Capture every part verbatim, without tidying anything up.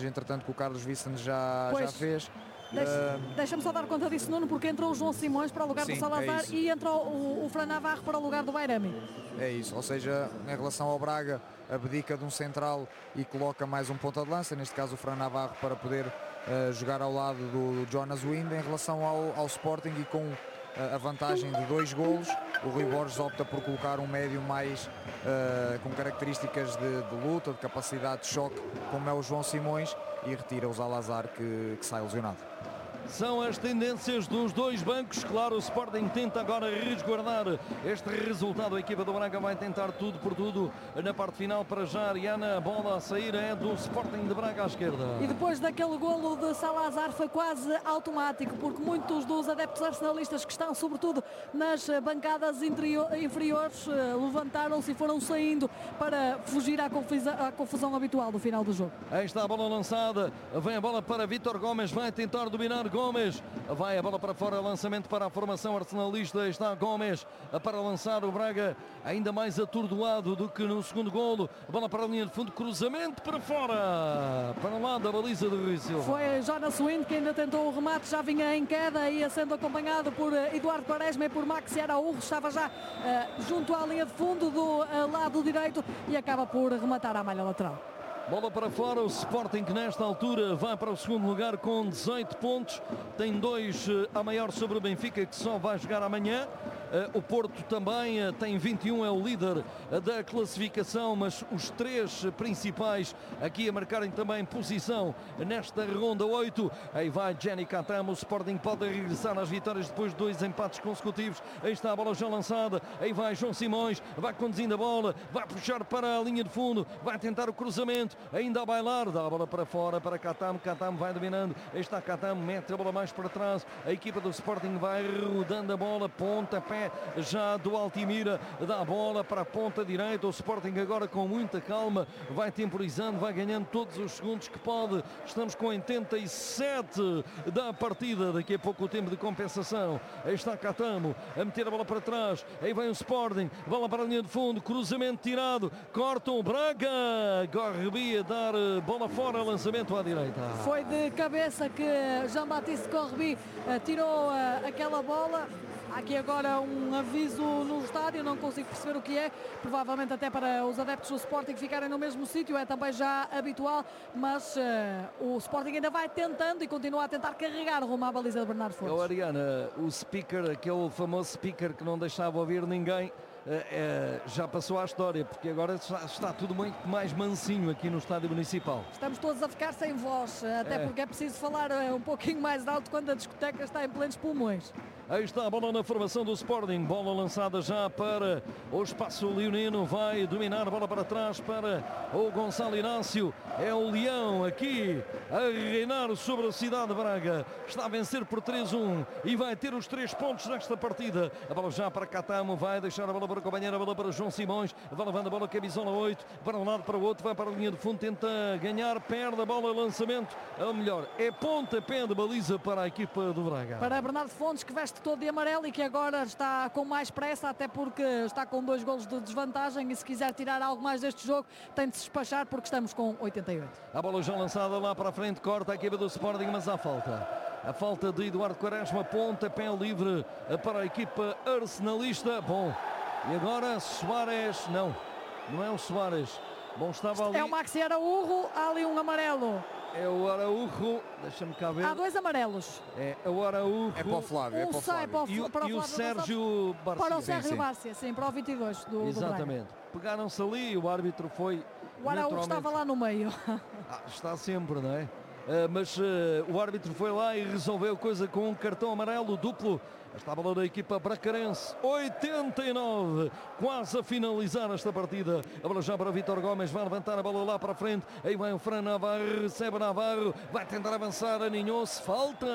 alterações, entretanto, que o Carlos Vicente já, já fez. Deixa, uh, Deixa-me só dar conta disso, Nuno, porque entrou o João Simões para o lugar sim, do Salazar é e entrou o, o Fran Navarro para o lugar do Bairami. É isso, ou seja, em relação ao Braga, abdica de um central e coloca mais um ponta de lança, neste caso o Fran Navarro, para poder uh, jogar ao lado do Jonas Wind. Em relação ao, ao Sporting, e com uh, a vantagem de dois golos, o Rui Borges opta por colocar um médio mais uh, com características de, de luta, de capacidade de choque, como é o João Simões, e retira o Salazar, que, que sai lesionado. São as tendências dos dois bancos. Claro, o Sporting tenta agora resguardar este resultado. A equipa do Braga vai tentar tudo por tudo na parte final. Para já, Ariana, a bola a sair é do Sporting de Braga à esquerda. E depois daquele golo de Salazar foi quase automático, porque muitos dos adeptos arsenalistas que estão sobretudo nas bancadas interior, inferiores levantaram-se e foram saindo para fugir à confusão, à confusão habitual do final do jogo. Aí está a bola lançada. Vem a bola para Vítor Gomes. Vai tentar dominar Gomes, vai a bola para fora, lançamento para a formação arsenalista. Está Gomes para lançar o Braga ainda mais atordoado do que no segundo golo. A bola para a linha de fundo, cruzamento para fora, para lá da baliza do Rui Silva. Foi Jonas Wind que ainda tentou o remate, já vinha em queda, ia sendo acompanhado por Eduardo Quaresma e por Maxi Araújo. Estava já uh, junto à linha de fundo do uh, lado direito e acaba por rematar à malha lateral. Bola para fora, o Sporting que nesta altura vai para o segundo lugar com dezoito pontos, tem dois a maior sobre o Benfica, que só vai jogar amanhã. O Porto também tem vinte e um, é o líder da classificação, mas os três principais aqui a marcarem também posição nesta ronda oito. Aí vai Jenny Catamo, o Sporting pode regressar às vitórias depois de dois empates consecutivos. Aí está a bola já lançada, aí vai João Simões, vai conduzindo a bola, vai puxar para a linha de fundo, vai tentar o cruzamento, ainda a bailar, dá a bola para fora para Catamo, Catamo vai dominando, aí está Catamo, mete a bola mais para trás, a equipa do Sporting vai rodando a bola, pontapé já do Altimira, dá a bola para a ponta direita. O Sporting agora com muita calma vai temporizando, vai ganhando todos os segundos que pode. Estamos com oitenta e sete da partida, daqui a pouco o tempo de compensação. Aí está Catamo a meter a bola para trás, aí vem o Sporting, bola para a linha de fundo, cruzamento tirado, cortam o Braga, Gorrebi a dar bola fora, lançamento à direita. Foi de cabeça que Jean-Baptiste Gorrebi tirou aquela bola. Há aqui agora um aviso no estádio, não consigo perceber o que é, provavelmente até para os adeptos do Sporting ficarem no mesmo sítio, é também já habitual, mas uh, o Sporting ainda vai tentando e continua a tentar carregar rumo à baliza de Bernardo Fontes. Oh, Ariana, o speaker, aquele famoso speaker que não deixava ouvir ninguém, uh, uh, já passou à história, porque agora está, está tudo muito mais mansinho aqui no estádio municipal. Estamos todos a ficar sem voz, até é. porque é preciso falar uh, um pouquinho mais alto quando a discoteca está em plenos pulmões. Aí está a bola na formação do Sporting, bola lançada já para o espaço leonino, vai dominar a bola para trás para o Gonçalo Inácio, é o Leão aqui a reinar sobre a cidade de Braga, está a vencer por três a um e vai ter os três pontos nesta partida. A bola já para Catamo, vai deixar a bola para o companheiro, a bola para João Simões, vai levando a bola camisola oito, para um lado para o outro, vai para a linha de fundo, tenta ganhar, perde a bola, lançamento, ou melhor, é pontapé de baliza para a equipa do Braga. Para Bernardo Fontes, que veste todo de amarelo e que agora está com mais pressa, até porque está com dois golos de desvantagem e se quiser tirar algo mais deste jogo tem de se despachar porque estamos com oitenta e oito. A bola já lançada lá para a frente, corta a equipa do Sporting, mas há falta. A falta de Eduardo Quaresma, ponta, pé livre para a equipa arsenalista. Bom, e agora Soares, não, não é o Soares. Bom, estava ali. É o Maxi Araújo, há ali um amarelo. É o Araújo, deixa-me cá ver. Há dois amarelos. É o Araújo. É para o Flávio, é para o Flávio. Para o, e o, para o, e o Sérgio Barcia. Para o Sérgio Barcia, sim, para o vinte e dois do Exatamente. Do Pegaram-se ali e o árbitro foi. O Araújo estava lá no meio. Ah, está sempre, não é? Uh, mas uh, o árbitro foi lá e resolveu coisa com um cartão amarelo duplo. Está a bola da equipa bracarense, oitenta e nove, quase a finalizar esta partida. A bola já para Vítor Gomes, vai levantar a bola lá para a frente. Aí vai o Fran Navarro, recebe Navarro, vai tentar avançar, aninhou-se. Falta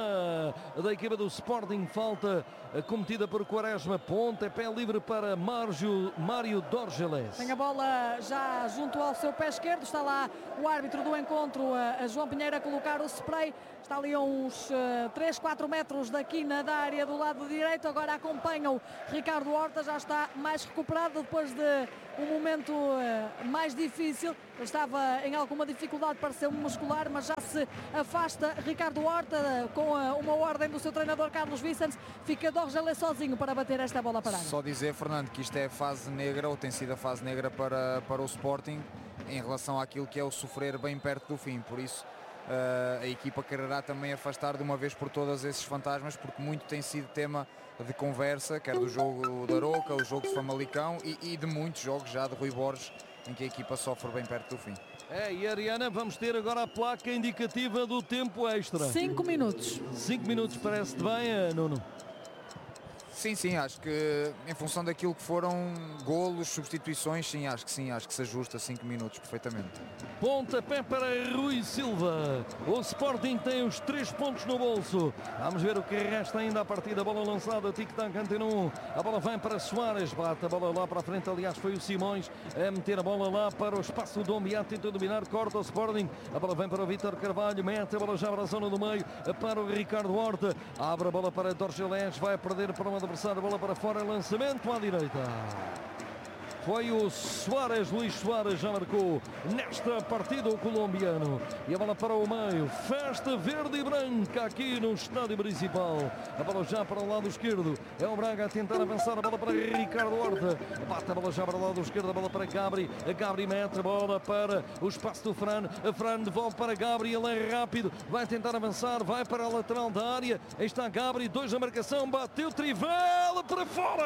da equipa do Sporting, falta cometida por Quaresma. Ponta, pé livre para Mário, Mário Dorgeles. Tem a bola já junto ao seu pé esquerdo, está lá o árbitro do encontro, a João Pinheiro, a colocar o spray. Está ali a uns uh, três, quatro metros da quina da área do lado lado direito, agora acompanha o Ricardo Horta, já está mais recuperado depois de um momento uh, mais difícil. Ele estava em alguma dificuldade para ser muscular, mas já se afasta Ricardo Horta uh, com uh, uma ordem do seu treinador Carlos Vicente. Fica Dorgelés sozinho para bater esta bola parada. Só dizer, Fernando, que isto é a fase negra, ou tem sido a fase negra para, para o Sporting, em relação àquilo que é o sofrer bem perto do fim. Por isso uh, a equipa quererá também afastar de uma vez por todas esses fantasmas, porque muito tem sido tema de conversa, quer do jogo da Aroca, o jogo de Famalicão e, e de muitos jogos já de Rui Borges, em que a equipa sofre bem perto do fim. É, e Ariana, vamos ter agora a placa indicativa do tempo extra. Cinco minutos. Cinco minutos, parece-te bem, Nuno? Sim, sim, acho que em função daquilo que foram golos, substituições, sim, acho que sim, acho que se ajusta cinco minutos perfeitamente. Pontapé para Rui Silva. O Sporting tem os três pontos no bolso. Vamos ver o que resta ainda a partir da bola lançada. Tic-tac, Antena um. A bola vem para Soares. Bate a bola lá para a frente. Aliás, foi o Simões a meter a bola lá para o espaço do Dombiá. Tenta dominar, corta o Sporting. A bola vem para o Vítor Carvalho. Mete a bola já para a zona do meio. Para o Ricardo Horta. Abre a bola para Dorgelés. Vai perder para uma adversário. A bola para fora. Lançamento à direita. Foi o Soares, Luís Soares já marcou nesta partida o colombiano. E a bola para o meio. Festa verde e branca aqui no estádio principal. A bola já para o lado esquerdo. É o Braga a tentar avançar. A bola para Ricardo Horta. Bate a bola já para o lado esquerdo. A bola para Gabri. A Gabri mete a bola para o espaço do Fran. A Fran devolve para Gabri. Ele é rápido. Vai tentar avançar. Vai para a lateral da área. Aí está Gabri. Dois na marcação. Bateu Trivela para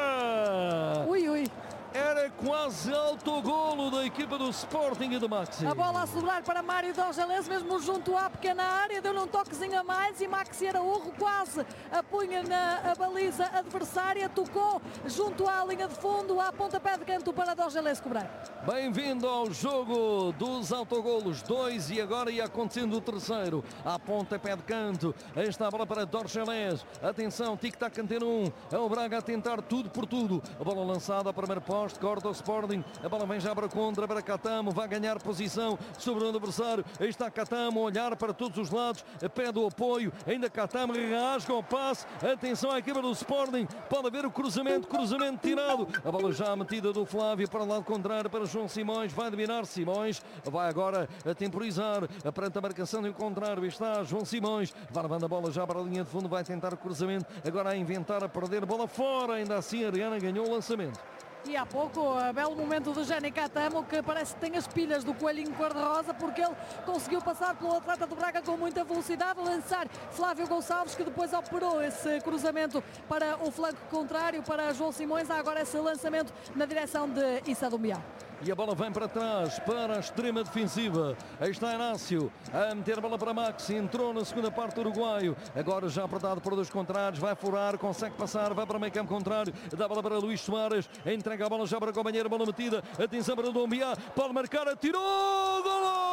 fora. Ui, ui. Era quase autogolo da equipa do Sporting e do Maxi. A bola a sobrar para Mário Dorgelés, mesmo junto à pequena área, deu-lhe um toquezinho a mais e Maxi Araújo quase apunha na a baliza adversária, tocou junto à linha de fundo, à pontapé de canto para Dorgelés cobrar. Bem-vindo ao jogo dos autogolos, dois e agora ia acontecendo o terceiro, à pontapé de canto. Aí está a bola para Dorgelés, atenção, tic-tac, Antena um, é o Braga a tentar tudo por tudo. A bola lançada a primeiro posto. Corta o Sporting, a bola vem já para contra, para Catamo, vai ganhar posição sobre o adversário. Aí está Catamo, olhar para todos os lados, pede o apoio, ainda Catamo rasga o passe, atenção à equipa do Sporting, pode haver o cruzamento, cruzamento tirado, a bola já metida do Flávio para o lado contrário, para João Simões, vai dominar Simões, vai agora a temporizar, perante a marcação do contrário, está João Simões, vai levando a bola já para a linha de fundo, vai tentar o cruzamento, agora a inventar, a perder, bola fora, ainda assim a Ariana ganhou o lançamento. E há pouco, belo momento do Jenny Catamo, que parece que tem as pilhas do coelhinho cor-de-rosa, porque ele conseguiu passar pelo atleta do Braga com muita velocidade, lançar Flávio Gonçalves, que depois operou esse cruzamento para o flanco contrário, para João Simões. Há agora esse lançamento na direção de Issa Doumbia. E a bola vem para trás, para a extrema defensiva. Aí está Inácio a meter a bola para Max. Entrou na segunda parte do uruguaio. Agora já apertado por dois contrários. Vai furar, consegue passar, vai para o meio campo contrário. Dá a bola para Luís Soares. Entrega a bola já para o companheiro. Bola metida. Atenção para o Dombiá. Pode marcar, atirou.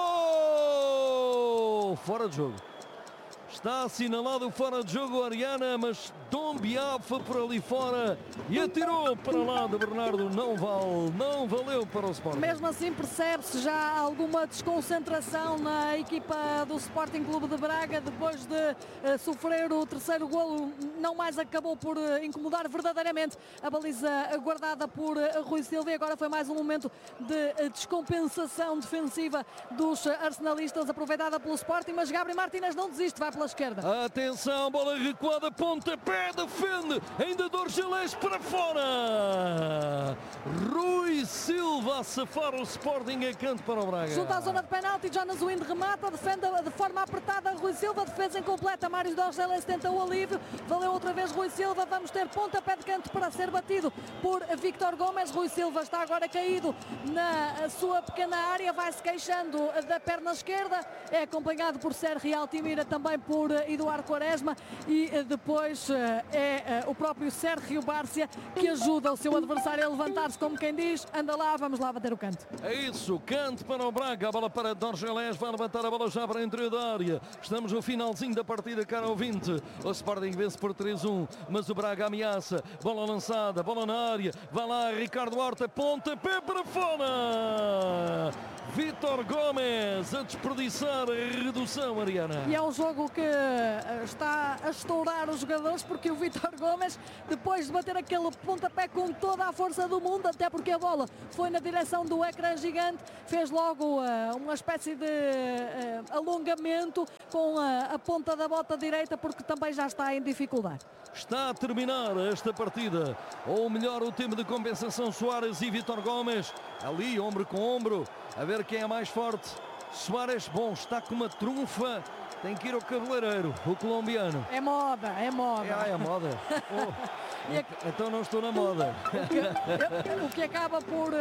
Gol! Fora de jogo. Está assinalado fora de jogo, Ariana, mas Dombiá foi por ali fora e atirou para lá de Bernardo. Não vale, não valeu para o Sporting. Mesmo assim percebe-se já alguma desconcentração na equipa do Sporting Clube de Braga depois de uh, sofrer o terceiro golo. Não mais acabou por uh, incomodar verdadeiramente a baliza guardada por uh, Rui Silva. E agora foi mais um momento de uh, descompensação defensiva dos uh, arsenalistas, aproveitada pelo Sporting, mas Gabriel Martínez não desiste, vai pela esquerda. Atenção, bola recuada, pontapé, defende, ainda Dorgelés para fora. Rui Silva a safar o Sporting a canto para o Braga. Junto à zona de penalti, Jonas Wind remata, defende de forma apertada Rui Silva, defesa incompleta, Mário Dorgelés tenta o alívio, valeu outra vez Rui Silva, vamos ter pontapé de canto para ser batido por Víctor Gomes. Rui Silva está agora caído na sua pequena área, vai-se queixando da perna esquerda, é acompanhado por Sérgio Altimira, também por Eduardo Quaresma, e depois é o próprio Sérgio Bárcia que ajuda o seu adversário a levantar-se, como quem diz, anda lá, vamos lá bater o canto. É isso, canto para o Braga, a bola para Dorgelés, vai levantar a bola já para a interior da área. Estamos no finalzinho da partida, cara ouvinte. O Sporting vence por três a um, mas o Braga ameaça, bola lançada, bola na área, vai lá Ricardo Horta, pontapé para fora. Vítor Gomes a desperdiçar a redução, Mariana. E é um jogo que está a estourar os jogadores, porque o Vítor Gomes, depois de bater aquele pontapé com toda a força do mundo, até porque a bola foi na direção do ecrã gigante, fez logo uh, uma espécie de uh, alongamento com uh, a ponta da bota direita, porque também já está em dificuldade. Está a terminar esta partida, ou melhor, o tempo de compensação. Soares e Vítor Gomes, ali ombro com ombro, a ver quem é mais forte. Soares, bom, está com uma trunfa, tem que ir ao cabeleireiro, o colombiano. É moda, é moda. É, ah, é moda. Oh, então não estou na moda. O que, o que acaba por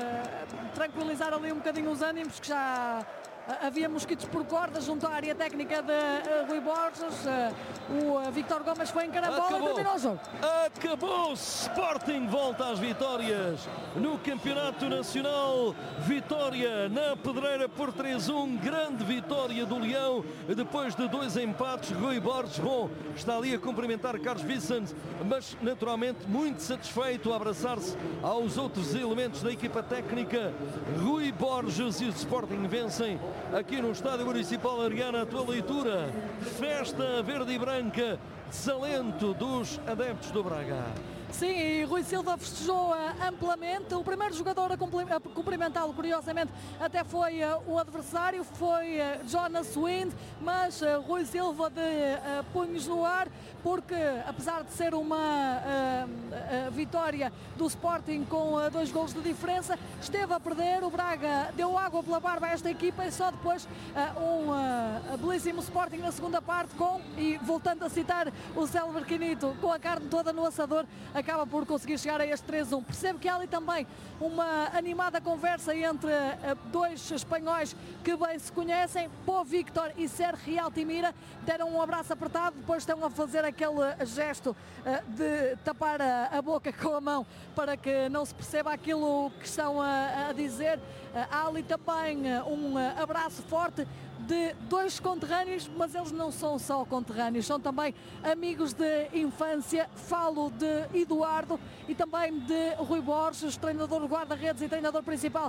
uh, tranquilizar ali um bocadinho os ânimos, que já havia mosquitos por corda junto à área técnica de uh, Rui Borges. Uh, o uh, Vítor Gomes foi em carambola e terminou o jogo. Acabou. Sporting volta às vitórias no Campeonato Nacional. Vitória na Pedreira por três a um. Grande vitória do Leão depois de dois empates. Rui Borges, bom, está ali a cumprimentar Carlos Vicente, mas naturalmente muito satisfeito a abraçar-se aos outros elementos da equipa técnica. Rui Borges e o Sporting vencem aqui no Estádio Municipal. Ariana, a tua leitura? Festa verde e branca, desalento dos adeptos do Braga. Sim, e Rui Silva festejou uh, amplamente. O primeiro jogador a, a cumprimentá-lo, curiosamente, até foi uh, o adversário, foi uh, Jonas Wind, mas uh, Rui Silva de uh, punhos no ar, porque apesar de ser uma uh, uh, vitória do Sporting com uh, dois golos de diferença, esteve a perder. O Braga deu água pela barba a esta equipa e só depois uh, um uh, belíssimo Sporting na segunda parte com, e voltando a citar o célebre Quinito, com a carne toda no assador, acaba por conseguir chegar a este três a um. Percebo que há ali também uma animada conversa entre uh, dois espanhóis que bem se conhecem. Pó Victor e Sergi Altimira deram um abraço apertado, depois estão a fazer aquele gesto uh, de tapar a, a boca com a mão para que não se perceba aquilo que estão a, a dizer. Uh, há ali também uh, um uh, abraço forte de dois conterrâneos, mas eles não são só conterrâneos, são também amigos de infância. Falo de Eduardo e também de Rui Borges, treinador de guarda-redes e treinador principal,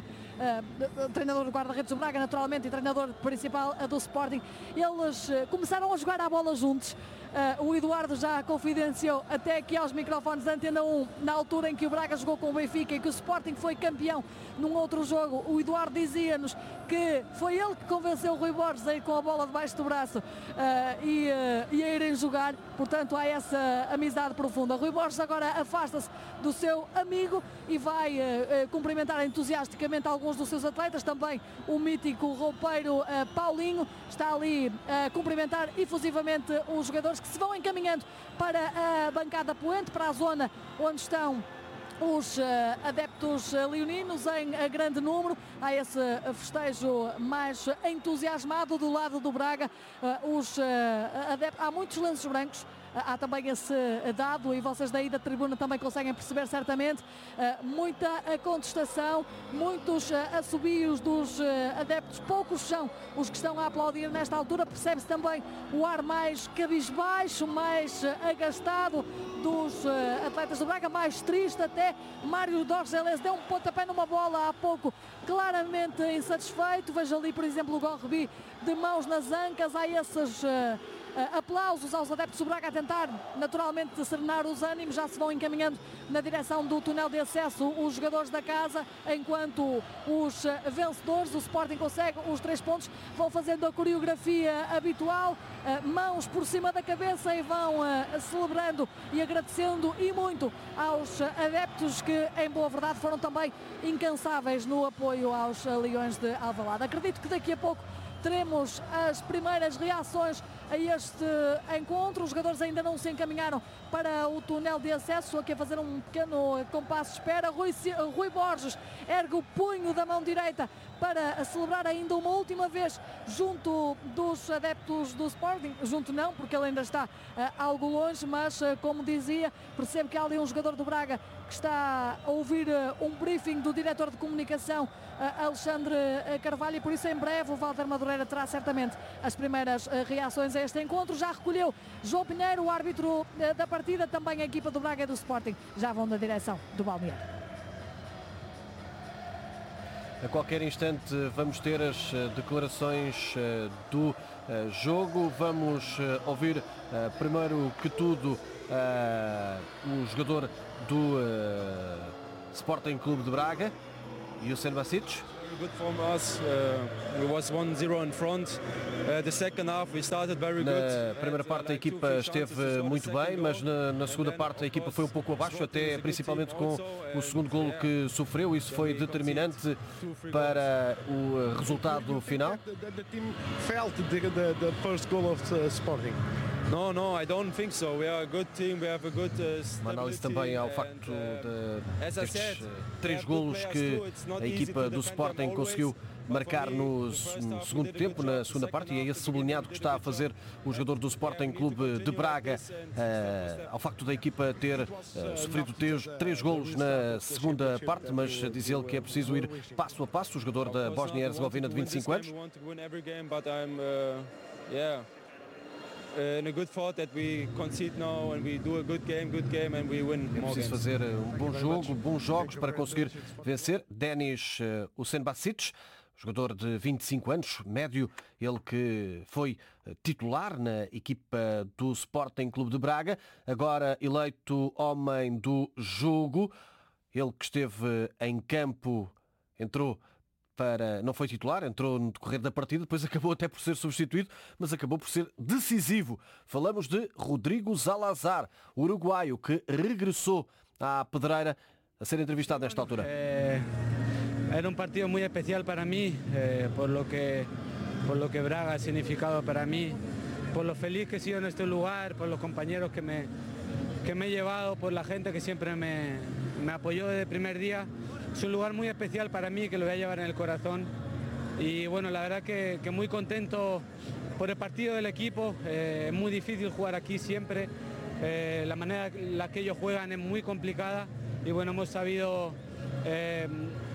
uh, treinador de guarda-redes do Braga, naturalmente, e treinador principal uh, do Sporting. Eles uh, começaram a jogar a bola juntos. Uh, o Eduardo já confidenciou até aqui aos microfones da Antena um, na altura em que o Braga jogou com o Benfica e que o Sporting foi campeão num outro jogo. O Eduardo dizia-nos que foi ele que convenceu o Rui Borges a ir com a bola debaixo do braço uh, e, uh, e a irem jogar. Portanto, há essa amizade profunda. Rui Borges agora afasta-se do seu amigo e vai uh, uh, cumprimentar entusiasticamente alguns dos seus atletas. Também o mítico roupeiro uh, Paulinho está ali a uh, cumprimentar efusivamente os jogadores que se vão encaminhando para a bancada poente, para a zona onde estão os uh, adeptos uh, leoninos em uh, grande número. Há esse uh, festejo mais entusiasmado do lado do Braga. Uh, os, uh, adeptos, há muitos lenços brancos. Há também esse dado e vocês daí da tribuna também conseguem perceber certamente. Uh, muita contestação, muitos uh, assobios dos uh, adeptos, poucos são os que estão a aplaudir nesta altura. Percebe-se também o ar mais cabisbaixo, mais uh, agastado dos uh, atletas do Braga, mais triste até. Mário Dorgeles deu um pontapé numa bola há pouco, claramente insatisfeito. Veja ali, por exemplo, o Gorrebi de mãos nas ancas. Há esses uh, Uh, aplausos aos adeptos do Braga a tentar naturalmente serenar os ânimos. Já se vão encaminhando na direção do túnel de acesso os jogadores da casa, enquanto os uh, vencedores, o Sporting consegue os três pontos, vão fazendo a coreografia habitual, uh, mãos por cima da cabeça, e vão uh, celebrando e agradecendo e muito aos uh, adeptos que, em boa verdade, foram também incansáveis no apoio aos uh, Leões de Alvalade. Acredito que daqui a pouco teremos as primeiras reações a este encontro. Os jogadores ainda não se encaminharam para o túnel de acesso, aqui a fazer um pequeno compasso de espera. Rui, Rui Borges ergue o punho da mão direita para celebrar ainda uma última vez junto dos adeptos do Sporting. Junto não, porque ele ainda está uh, algo longe, mas uh, como dizia, percebo que há ali um jogador do Braga que está a ouvir uh, um briefing do diretor de comunicação, uh, Alexandre uh, Carvalho, e por isso em breve o Walter Madureira terá certamente as primeiras uh, reações a este encontro. Já recolheu João Pinheiro, o árbitro uh, da partida, também a equipa do Braga e do Sporting já vão na direção do balneário. A qualquer instante vamos ter as declarações do jogo. Vamos ouvir primeiro que tudo o jogador do Sporting Clube de Braga, Youssef Bacic. Good from us. Uh, we was one zero in front. Uh, the second half we started very good. Na primeira parte a equipa esteve muito bem, mas na, na segunda parte a equipa foi um pouco abaixo, até principalmente com o segundo golo que sofreu. Isso foi determinante para o resultado final. The team felt the, the, the first goal of the Sporting. No, no, I don't think so. We are a good team. We have a good uh, Uma análise também ao facto de destes uh, três golos que a equipa do Sporting conseguiu marcar no, no segundo tempo, na segunda parte, e é esse sublinhado que está a fazer o jogador do Sporting Clube de Braga, uh, ao facto da equipa ter uh, sofrido três, três golos na segunda parte, mas diz ele que é preciso ir passo a passo. O jogador da Bósnia-Herzegovina de vinte e cinco anos. Uh, in a good thought that we concede now and we do a good game, good game and we win more. É preciso fazer um bom jogo, bons jogos para conseguir vencer. Denis uh, Youssef Bacic, jogador de vinte e cinco anos, médio, ele que foi titular na equipa do Sporting Clube de Braga, agora eleito homem do jogo. Ele que esteve em campo, entrou para, não foi titular, entrou no decorrer da partida, depois acabou até por ser substituído, mas acabou por ser decisivo. Falamos de Rodrigo Zalazar, uruguaio, que regressou à Pedreira, a ser entrevistado nesta altura. Eh, era um partido muito especial para mim, eh, por lo que por lo que Braga ha significado para mí, por lo feliz que he sido en este lugar, por los compañeros que me que me he llevado, por la gente que siempre me, me apoyó desde el primer día. Es un lugar muy especial para mí, que lo voy a llevar en el corazón. Y bueno, la verdad que, que muy contento por el partido del equipo. Eh, es muy difícil jugar aquí siempre. Eh, la manera en la que ellos juegan es muy complicada. Y bueno, hemos sabido, eh,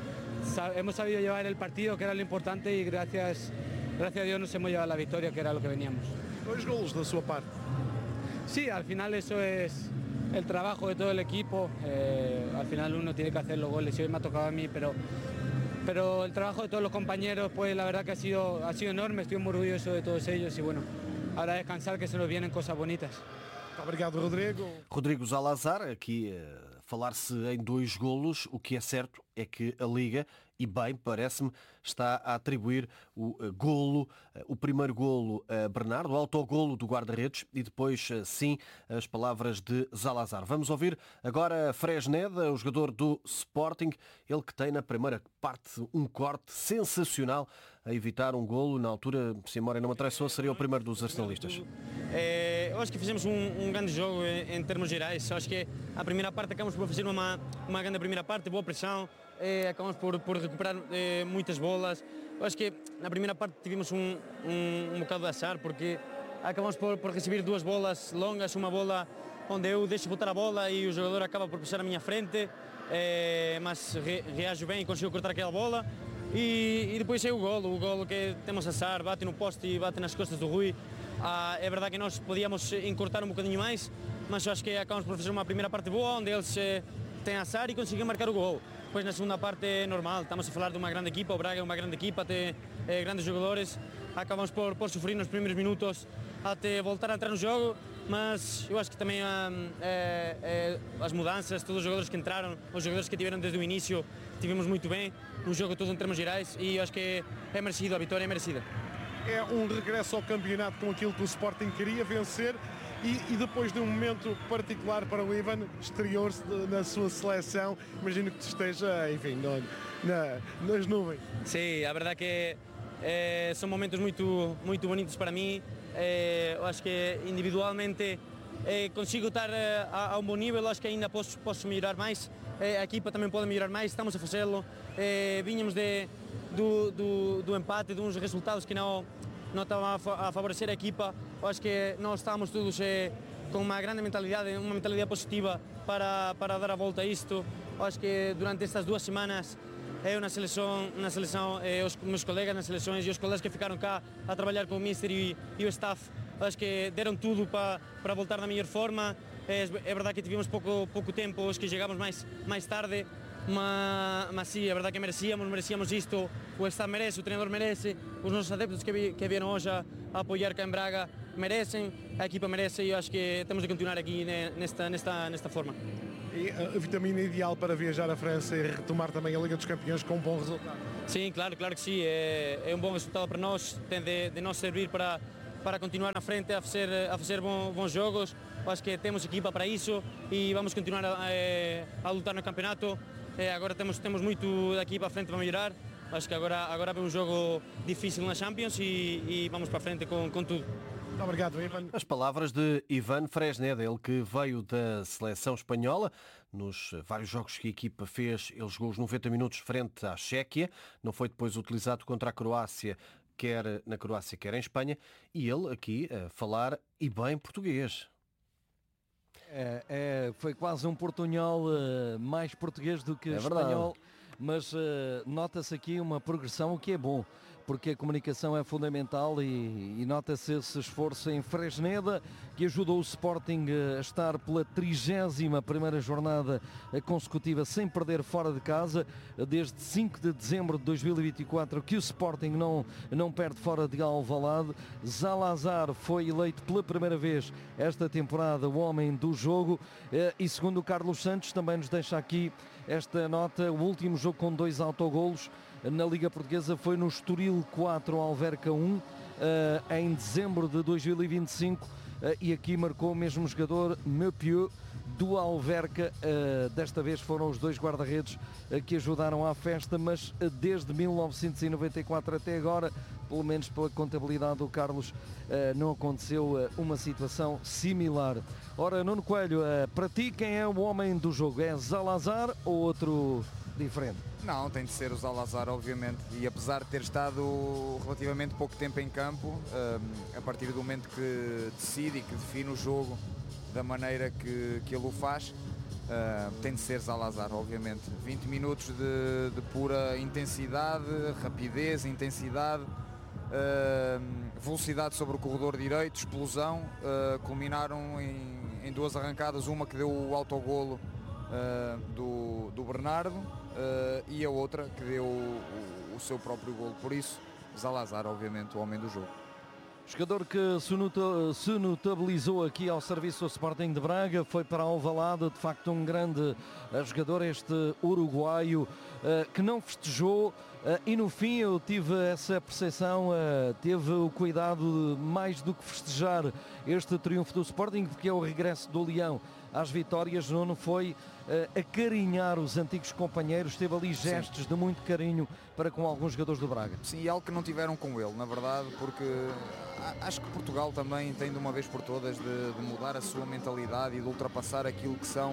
sab hemos sabido llevar el partido, que era lo importante. Y gracias, gracias a Dios nos hemos llevado la victoria, que era lo que veníamos. Dois golos da sua parte. Sí, al final eso es el trabajo de todo el equipo. Eh, al final uno tiene que hacer los goles y hoy me ha tocado a mí, pero, pero el trabajo de todos los compañeros, pues la verdad que ha sido, ha sido enorme. Estoy muy orgulloso de todos ellos y bueno, ahora descansar, que se nos vienen cosas bonitas. Obrigado, Rodrigo. Rodrigo Zalazar, aqui uh, falar-se em dois golos. O que é certo é que a Liga, e bem, parece-me, está a atribuir o uh, golo, uh, o primeiro golo a Bernardo, o autogolo do guarda-redes, e depois, uh, sim, as palavras de Zalazar. Vamos ouvir agora Fresneda, o jogador do Sporting, ele que tem na primeira parte um corte sensacional a evitar um golo. Na altura, se a memória não me atraiçou, seria o primeiro dos arsenalistas. É, eu acho que fizemos um, um grande jogo em, em termos gerais. Eu acho que a primeira parte acabamos por fazer uma, uma grande primeira parte, boa pressão, é, acabamos por, por recuperar é, muitas bolas. Eu acho que na primeira parte tivemos um, um, um bocado de azar, porque acabamos por, por receber duas bolas longas, uma bola onde eu deixo botar a bola e o jogador acaba por puxar a minha frente, é, mas re, reajo bem e consigo cortar aquela bola. E, e depois é o golo, o golo que temos azar, bate no poste e bate nas costas do Rui. Ah, é verdade que nós podíamos encurtar um bocadinho mais, mas eu acho que acabamos por fazer uma primeira parte boa, onde eles eh, têm azar e conseguem marcar o gol. Depois na segunda parte é normal, estamos a falar de uma grande equipa, o Braga é uma grande equipa, tem eh, grandes jogadores, acabamos por, por sofrer nos primeiros minutos até voltar a entrar no jogo, mas eu acho que também ah, é, é, as mudanças, todos os jogadores que entraram, os jogadores que tiveram desde o início, tivemos muito bem, um jogo todo em termos gerais, e eu acho que é merecido, a vitória é merecida. É um regresso ao campeonato com aquilo que o Sporting queria vencer e, e depois de um momento particular para o Ivan, exterior-se na sua seleção, imagino que esteja, enfim, no, na, nas nuvens. Sim, a verdade que é, são momentos muito, muito bonitos para mim. É, eu acho que individualmente é, consigo estar a, a um bom nível, acho que ainda posso, posso melhorar mais. É, a equipa também pode melhorar mais, estamos a fazê-lo. É, vínhamos de, do, do, do empate, de uns resultados que não, não estavam a, a favorecer a equipa. Eu acho que nós estamos todos é, com uma grande mentalidade, uma mentalidade positiva para, para dar a volta a isto. Eu acho que durante estas duas semanas eu na seleção, na seleção é, os meus colegas nas seleções e os colegas que ficaram cá a trabalhar com o Mister e, e o staff, acho que deram tudo para, para voltar na melhor forma. É, é verdade que tivemos pouco, pouco tempo, os que chegamos mais, mais tarde, mas, mas sim, é verdade que merecíamos, merecíamos isto, o Estado merece, o treinador merece, os nossos adeptos que, vi, que vieram hoje a, a apoiar cá em Braga merecem, a equipa merece e eu acho que temos de continuar aqui nesta, nesta, nesta forma. E a vitamina ideal para viajar à França e retomar também a Liga dos Campeões com um bom resultado? Sim, claro, claro que sim, é, é um bom resultado para nós, tem de, de nos servir para, para continuar na frente a fazer, a fazer bons, bons jogos. Eu acho que temos equipa para isso e vamos continuar a, a, a lutar no campeonato. É, agora temos, temos muito daqui para frente para melhorar. Acho que agora, agora é um jogo difícil na Champions e, e vamos para frente com, com tudo. Muito obrigado, Ivan. As palavras de Ivan Fresneda, ele que veio da seleção espanhola. Nos vários jogos que a equipa fez, ele jogou os noventa minutos frente à Chequia. Não foi depois utilizado contra a Croácia, quer na Croácia, quer em Espanha. E ele aqui a falar e bem português. É, é, foi quase um portunhol uh, mais português do que é espanhol, mas uh, nota-se aqui uma progressão, o que é bom, porque a comunicação é fundamental e, e nota-se esse esforço em Fresneda, que ajudou o Sporting a estar pela trigésima primeira jornada consecutiva sem perder fora de casa, desde cinco de dezembro de dois mil e vinte e quatro que o Sporting não, não perde fora de Alvalade. Zalazar foi eleito pela primeira vez esta temporada o homem do jogo e, segundo o Carlos Santos, também nos deixa aqui esta nota, o último jogo com dois autogolos na Liga Portuguesa foi no Estoril quatro, Alverca um, em dezembro de dois mil e vinte e cinco, e aqui marcou o mesmo jogador, Meupieu, do Alverca. Desta vez foram os dois guarda-redes que ajudaram à festa, mas desde mil novecentos e noventa e quatro até agora, pelo menos pela contabilidade do Carlos, não aconteceu uma situação similar. Ora, Nuno Coelho, para ti quem é o homem do jogo? É Zalazar ou outro diferente? Não, tem de ser o Zalazar, obviamente, e apesar de ter estado relativamente pouco tempo em campo, um, a partir do momento que decide e que define o jogo da maneira que, que ele o faz, uh, tem de ser Zalazar, obviamente. vinte minutos de, de pura intensidade, rapidez, intensidade, uh, velocidade sobre o corredor direito, explosão, uh, culminaram em, em duas arrancadas, uma que deu o autogolo uh, do, do Bernardo, Uh, e a outra que deu o, o, o seu próprio golo. Por isso, Zalazar, obviamente, o homem do jogo. Jogador que se, nota, se notabilizou aqui ao serviço do Sporting de Braga, foi para Alvalade, de facto um grande uh, jogador, este uruguaio, uh, que não festejou, uh, e no fim eu tive essa percepção, uh, teve o cuidado de, mais do que festejar este triunfo do Sporting, porque é o regresso do Leão às vitórias. Nuno foi uh, acarinhar os antigos companheiros, teve ali gestos Sim. de muito carinho para com alguns jogadores do Braga. Sim, e algo que não tiveram com ele, na verdade, porque acho que Portugal também tem de uma vez por todas de, de mudar a sua mentalidade e de ultrapassar aquilo que são,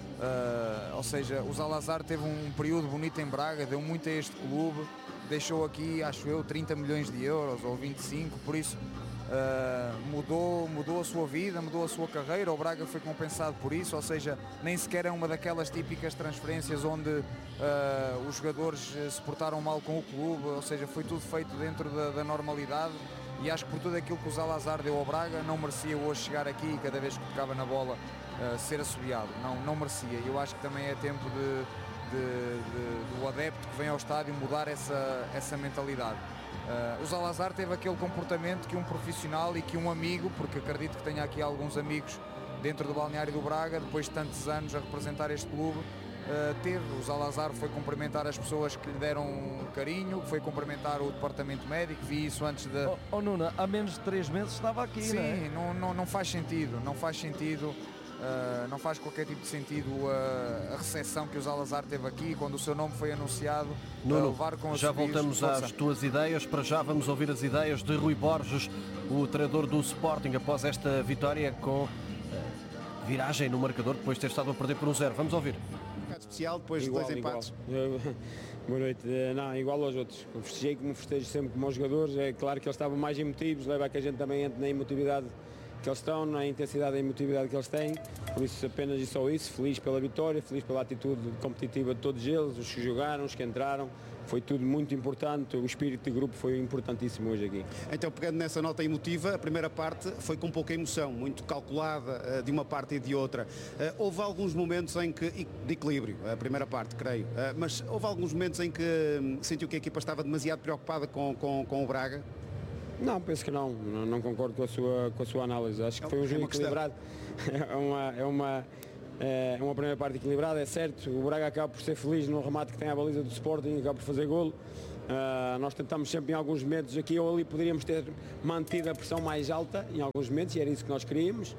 uh, ou seja, o Zalazar teve um período bonito em Braga, deu muito a este clube, deixou aqui, acho eu, trinta milhões de euros ou vinte e cinco, por isso Uh, mudou, mudou a sua vida, mudou a sua carreira. O Braga foi compensado por isso, ou seja, nem sequer é uma daquelas típicas transferências onde uh, os jogadores se portaram mal com o clube, ou seja, foi tudo feito dentro da, da normalidade, e acho que por tudo aquilo que o Zalazar deu ao Braga, não merecia hoje chegar aqui e cada vez que tocava na bola uh, ser assobiado, não, não merecia. Eu acho que também é tempo de, de, de, do adepto que vem ao estádio mudar essa, essa mentalidade. Uh, o Zalazar teve aquele comportamento que um profissional e que um amigo, porque acredito que tenha aqui alguns amigos dentro do balneário do Braga, depois de tantos anos a representar este clube, uh, teve. O Zalazar foi cumprimentar as pessoas que lhe deram carinho, foi cumprimentar o departamento médico, vi isso antes de... Oh, oh Nuno, há menos de três meses estava aqui, Sim, não é? não, não, não faz sentido, não faz sentido. Uh, não faz qualquer tipo de sentido uh, a recepção que o Zalazar teve aqui quando o seu nome foi anunciado. Nuno, uh, levar com já voltamos às tuas ideias. Para já vamos ouvir as ideias de Rui Borges, o treinador do Sporting, após esta vitória com uh, viragem no marcador, depois de ter estado a perder por um zero. Vamos ouvir. Um bocado especial, depois igual, de dois empates. Boa noite. Não, igual aos outros. Eu festejei como festejo sempre como os jogadores. É claro que eles estavam mais emotivos, leva a que a gente também entre na emotividade que eles estão, na intensidade e emotividade que eles têm, por isso apenas e só isso, feliz pela vitória, feliz pela atitude competitiva de todos eles, os que jogaram, os que entraram, foi tudo muito importante, o espírito de grupo foi importantíssimo hoje aqui. Então, pegando nessa nota emotiva, a primeira parte foi com pouca emoção, muito calculada de uma parte e de outra. Houve alguns momentos em que, de equilíbrio, a primeira parte, creio, mas houve alguns momentos em que sentiu que a equipa estava demasiado preocupada com, com, com o Braga? Não, penso que não, não, não concordo com a sua, com a sua análise, acho que foi um jogo equilibrado, é uma, é uma, é uma primeira parte equilibrada, é certo, o Braga acaba por ser feliz no remate que tem à baliza do Sporting, acaba por fazer golo. Uh, nós tentamos sempre em alguns momentos aqui ou ali poderíamos ter mantido a pressão mais alta em alguns momentos e era isso que nós queríamos, uh,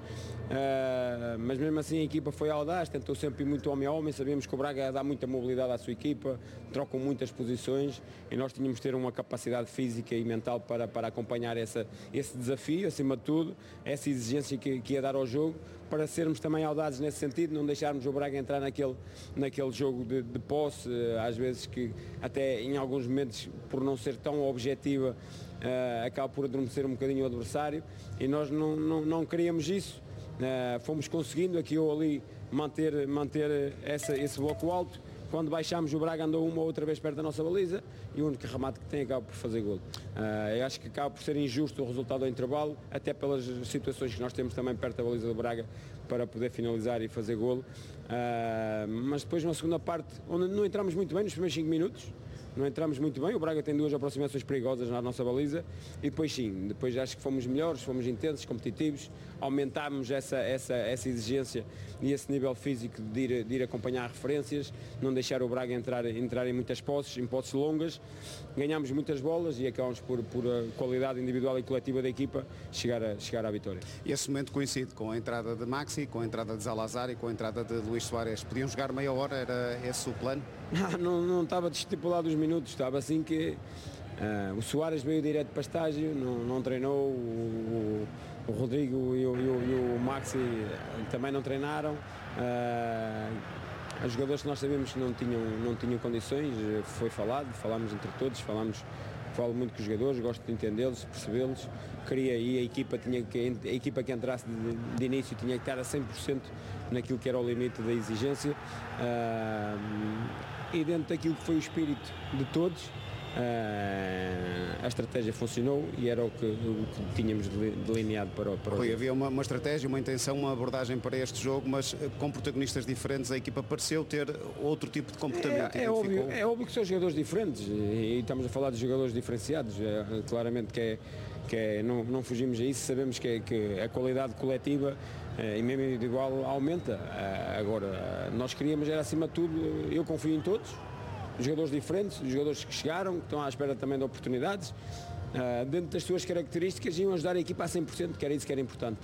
mas mesmo assim a equipa foi audaz, tentou sempre ir muito homem a homem, sabíamos que o Braga dá muita mobilidade à sua equipa, trocam muitas posições e nós tínhamos de ter uma capacidade física e mental para, para acompanhar essa, esse desafio, acima de tudo, essa exigência que, que ia dar ao jogo, para sermos também audazes nesse sentido, não deixarmos o Braga entrar naquele, naquele jogo de, de posse, às vezes que até em alguns momentos, por não ser tão objetiva, uh, acaba por adormecer um bocadinho o adversário e nós não, não, não queríamos isso, uh, fomos conseguindo aqui ou ali manter, manter essa, esse bloco alto. Quando baixámos, o Braga andou uma ou outra vez perto da nossa baliza e o único remate que tem acaba por fazer golo. Uh, eu acho que acaba por ser injusto o resultado do intervalo, até pelas situações que nós temos também perto da baliza do Braga para poder finalizar e fazer golo. Uh, mas depois na segunda parte, onde não entramos muito bem nos primeiros cinco minutos, não entramos muito bem, o Braga tem duas aproximações perigosas na nossa baliza e depois sim, depois acho que fomos melhores, fomos intensos, competitivos, aumentámos essa, essa, essa exigência e esse nível físico de ir, de ir acompanhar referências, não deixar o Braga entrar, entrar em muitas posses, em posses longas, ganhámos muitas bolas e acabamos por, por a qualidade individual e coletiva da equipa chegar, a, chegar à vitória. E esse momento coincide com a entrada de Maxi, com a entrada de Zalazar e com a entrada de Luís Soares. Podiam jogar meia hora, era esse o plano? Não, não estava estipulado os minutos, estava assim que uh, o Soares veio direto para estágio, não, não treinou, o, o Rodrigo e o, e, o, e o Maxi também não treinaram, uh, os jogadores que nós sabíamos que não tinham, não tinham condições, foi falado, falámos entre todos, falámos, falo muito com os jogadores, gosto de entendê-los, percebê-los, queria e a equipa, tinha que, a equipa que entrasse de, de início tinha que estar a cem por cento naquilo que era o limite da exigência. Uh, e dentro daquilo que foi o espírito de todos, uh, a estratégia funcionou e era o que, o que tínhamos delineado para o, para o Rui, jogo. havia uma, uma estratégia, uma intenção, uma abordagem para este jogo, mas com protagonistas diferentes a equipa pareceu ter outro tipo de comportamento. É, é, óbvio, é óbvio que são jogadores diferentes e, e estamos a falar de jogadores diferenciados, é, claramente que, é, que é, não, não fugimos a isso, sabemos que, é, que a qualidade coletiva e mesmo individual aumenta. Agora, nós queríamos, era acima de tudo, eu confio em todos, jogadores diferentes, jogadores que chegaram, que estão à espera também de oportunidades, dentro das suas características, iam ajudar a equipa a cem por cento, que era isso que era importante.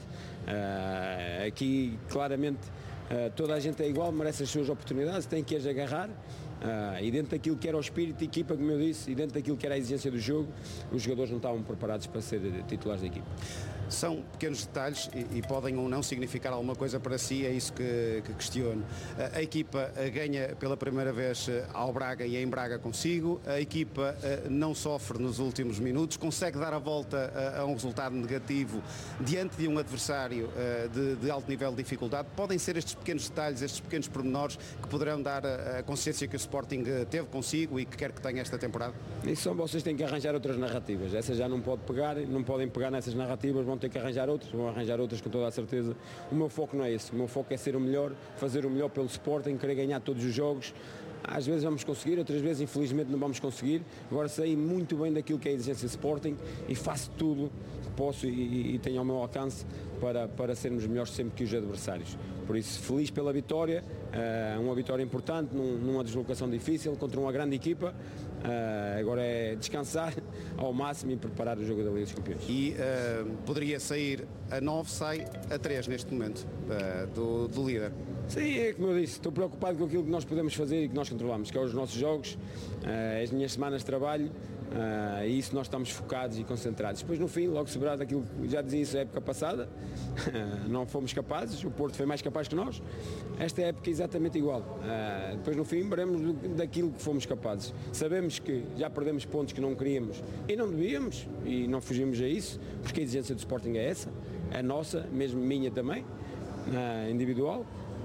Aqui, claramente, toda a gente é igual, merece as suas oportunidades, tem que as agarrar. Uh, e dentro daquilo que era o espírito de equipa, como eu disse, e dentro daquilo que era a exigência do jogo, os jogadores não estavam preparados para ser titulares da equipa. São pequenos detalhes e, e podem ou não significar alguma coisa para si, é isso que, que questiono. A, a equipa ganha pela primeira vez ao Braga e em Braga consigo, a equipa não sofre nos últimos minutos, consegue dar a volta a, a um resultado negativo diante de um adversário de, de alto nível de dificuldade. Podem ser estes pequenos detalhes, estes pequenos pormenores que poderão dar a, a consciência que o Sporting teve consigo e que quer que tenha esta temporada? Isso são vocês têm que arranjar outras narrativas, essas já não pode pegar, não podem pegar nessas narrativas, vão ter que arranjar outras, vão arranjar outras com toda a certeza. O meu foco não é esse, o meu foco é ser o melhor, fazer o melhor pelo Sporting, querer ganhar todos os jogos. Às vezes vamos conseguir, outras vezes infelizmente não vamos conseguir. Agora sei muito bem daquilo que é a exigência Sporting e faço tudo que posso e, e tenho ao meu alcance para, para sermos melhores sempre que os adversários. Por isso, feliz pela vitória, uh, uma vitória importante, num, numa deslocação difícil, contra uma grande equipa. Uh, agora é descansar ao máximo e preparar o jogo da Liga dos Campeões. E uh, poderia sair a nove, sai a três neste momento, uh, do, do líder. Sim, é como eu disse, estou preocupado com aquilo que nós podemos fazer e que nós controlamos, que é os nossos jogos, uh, as minhas semanas de trabalho, uh, e isso nós estamos focados e concentrados. Depois no fim, logo sobrado aquilo que já dizia isso na época passada, não fomos capazes, o Porto foi mais capaz que nós, esta época é exatamente igual. Uh, depois no fim veremos daquilo que fomos capazes. Sabemos que já perdemos pontos que não queríamos e não devíamos, e não fugimos a isso, porque a exigência do Sporting é essa, a nossa, mesmo minha também, uh, individual.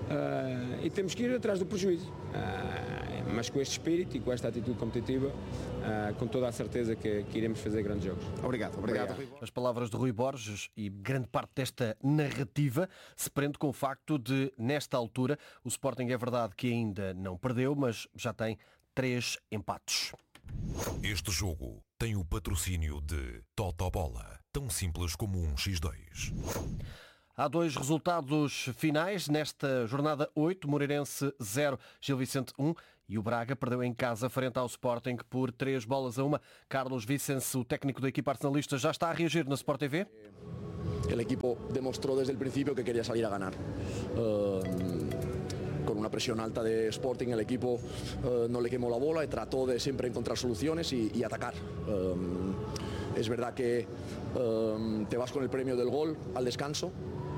uh, e temos que ir atrás do prejuízo. Uh, mas com este espírito e com esta atitude competitiva, uh, com toda a certeza que, que iremos fazer grandes jogos. Obrigado, obrigado. obrigado. As palavras de Rui Borges e grande parte desta narrativa se prende com o facto de, nesta altura, o Sporting é verdade que ainda não perdeu, mas já tem três empates. Este jogo tem o patrocínio de Totobola, tão simples como um xis dois. Há dois resultados finais nesta jornada oito, Moreirense zero, Gil Vicente um, e o Braga perdeu em casa frente ao Sporting por três bolas a uma. Carlos Vicens, o técnico da equipa arsenalista, já está a reagir na Sport T V? El equipo demostró desde el principio que quería salir a ganar. Uh, con una presión alta de Sporting, el equipo uh, no le quemó la bola y trató de siempre encontrar soluciones y, y atacar. Um, es verdad que um, te vas con el premio del gol al descanso,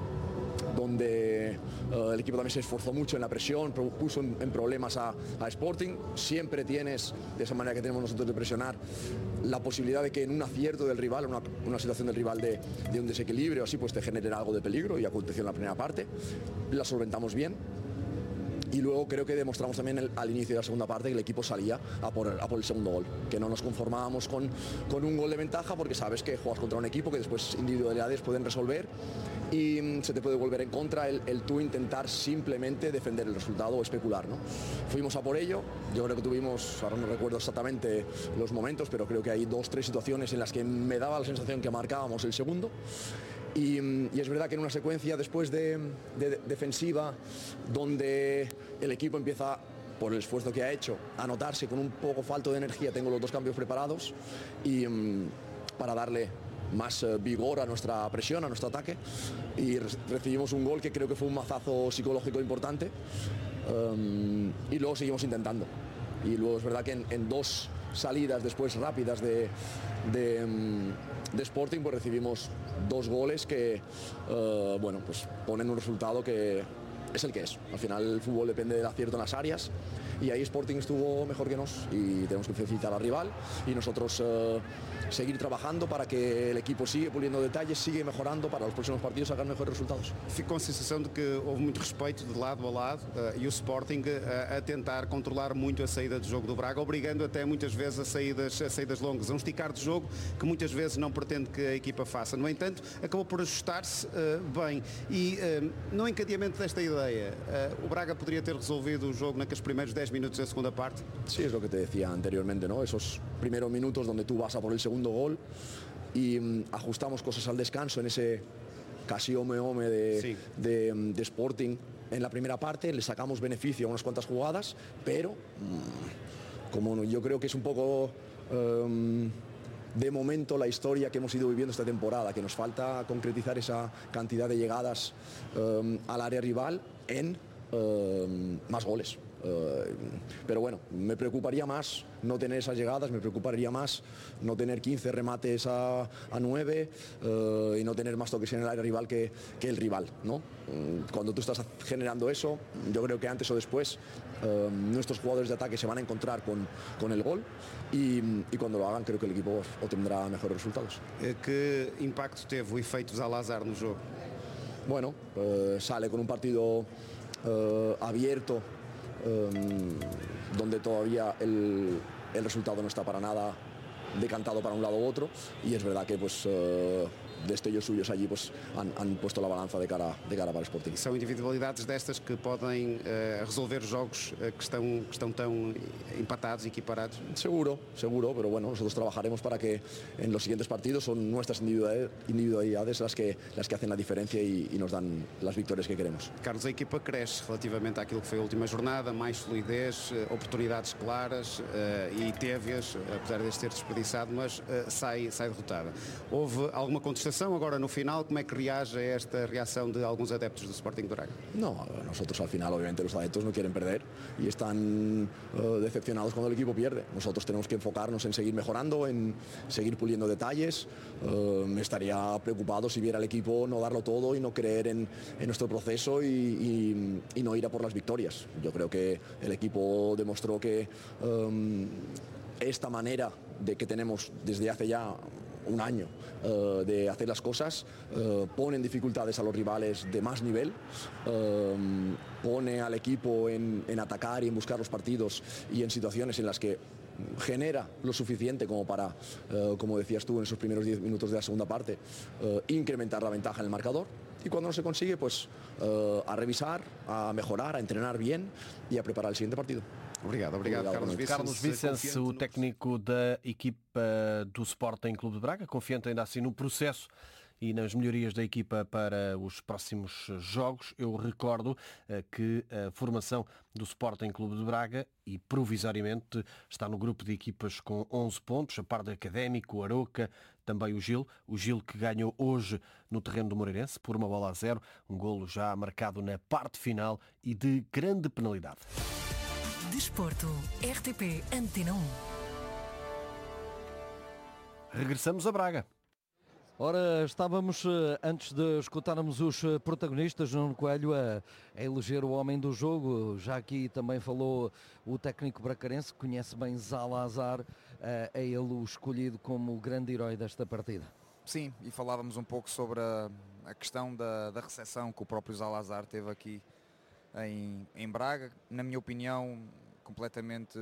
donde uh, el equipo también se esforzó mucho en la presión, puso en, en problemas a, a Sporting. Siempre tienes, de esa manera que tenemos nosotros de presionar, la posibilidad de que en un acierto del rival, una, una situación del rival de, de un desequilibrio, así pues te genere algo de peligro, y aconteció en la primera parte. La solventamos bien. Y luego creo que demostramos también el, al inicio de la segunda parte que el equipo salía a por, a por el segundo gol, que no nos conformábamos con, con un gol de ventaja, porque sabes que juegas contra un equipo que después individualidades pueden resolver y mm, se te puede volver en contra el, el tú intentar simplemente defender el resultado o especular, ¿no? Fuimos a por ello. Yo creo que tuvimos, ahora no recuerdo exactamente los momentos, pero creo que hay dos, tres situaciones en las que me daba la sensación que marcábamos el segundo. Y, y es verdad que en una secuencia después de, de, de defensiva, donde el equipo empieza, por el esfuerzo que ha hecho, a notarse con un poco falto de energía, tengo los dos cambios preparados y um, para darle más uh, vigor a nuestra presión, a nuestro ataque, y re recibimos un gol que creo que fue un mazazo psicológico importante, um, y luego seguimos intentando. Y luego es verdad que en, en dos salidas después rápidas de, de, de Sporting, pues recibimos dos goles que uh, bueno, pues ponen un resultado que es el que es. Al final el fútbol depende del acierto en las áreas, y ahí Sporting estuvo mejor que nos y tenemos que felicitar al rival y nosotros uh, seguir trabajando para que el equipo siga puliendo detalles, siga mejorando para los próximos partidos sacar mejores resultados. Fico com a sensação de que houve muito respeito de lado a lado uh, e o Sporting uh, a tentar controlar muito a saída de jogo do Braga, obrigando até muitas vezes a saídas, a saídas longas, a um esticar de jogo que muitas vezes não pretende que a equipa faça. No entanto, acabou por ajustar-se uh, bem e uh, no encadeamento desta ideia, uh, o Braga poderia ter resolvido o jogo naqueles primeiros dez minutos da segunda parte? Sí, es lo que te decía anteriormente, ¿no? Esos primeros minutos donde tú vas a por el segundo gol y um, ajustamos cosas al descanso en ese casi home-home de, sí. de, de Sporting en la primera parte, le sacamos beneficio a unas cuantas jugadas, pero um, como yo creo que es un poco um, de momento la historia que hemos ido viviendo esta temporada, que nos falta concretizar esa cantidad de llegadas um, al área rival en um, más goles. Uh, pero bueno, me preocuparía más no tener esas llegadas, me preocuparía más no tener quince remates a, a nueve uh, y no tener más toques en el área rival que, que el rival, ¿no? Uh, cuando tú estás generando eso, yo creo que antes o después uh, nuestros jugadores de ataque se van a encontrar con, con el gol y, y cuando lo hagan creo que el equipo obtendrá mejores resultados. ¿Qué impacto teve o efeito de Salazar no jogo? Bueno, uh, sale con un partido uh, abierto, Um, donde todavía el, el resultado no está para nada decantado para un lado u otro, y es verdad que pues uh, destellos suyos allí pues han, han puesto la balanza de cara, de cara para o Sporting. São individualidades destas que podem uh, resolver jogos uh, que, estão, que estão tão empatados, equiparados? Seguro, seguro, pero bueno, nosotros trabajaremos para que en los siguientes partidos son nuestras individualidades las que, las que hacen la diferencia y, y nos dan las victorias que queremos. Carlos, a equipa cresce relativamente àquilo que foi a última jornada, mais solidez, oportunidades claras uh, e teve-as, apesar de ter desperdiçado, mas uh, sai, sai derrotada. Houve alguma contestação agora no final? Como é que reage a esta reação de alguns adeptos do Sporting de Braga? No, nosotros al final obviamente los adeptos no quieren perder y están uh, decepcionados cuando el equipo pierde. Nosotros tenemos que enfocarnos en seguir mejorando, en seguir puliendo detalles. Uh, me estaría preocupado si viera al equipo no darlo todo y no creer en, en nuestro proceso y, y, y no ir a por las victorias. Yo creo que el equipo demostró que um, esta manera de que tenemos desde hace ya un año uh, de hacer las cosas uh, ponen dificultades a los rivales de más nivel uh, pone al equipo en, en atacar y en buscar los partidos y en situaciones en las que genera lo suficiente como para, eh, como decías tú en esos primeros diez minutos de la segunda parte, eh, incrementar la ventaja en el marcador. Y cuando no se consigue, pues uh, a revisar, a mejorar, a entrenar bien e a preparar o seguinte partido. Obrigado, obrigado, obrigado Carlos Vicens. Carlos Vicens, o técnico da equipa do Sporting Clube de Braga, confiante ainda assim no processo e nas melhorias da equipa para os próximos jogos. Eu recordo que a formação do Sporting Clube de Braga e provisoriamente está no grupo de equipas com onze pontos, a par de Académico, o Aroca, também o Gil. O Gil que ganhou hoje no terreno do Moreirense por uma bola a zero, um golo já marcado na parte final e de grande penalidade. Desporto, R T P Antena um. Regressamos a Braga. Ora, estávamos, antes de escutarmos os protagonistas, Nuno Coelho, a, a eleger o homem do jogo. Já aqui também falou o técnico bracarense, que conhece bem Zalazar, é ele o escolhido como o grande herói desta partida. Sim, e falávamos um pouco sobre a, a questão da, da recepção que o próprio Zalazar teve aqui em, em Braga. Na minha opinião, completamente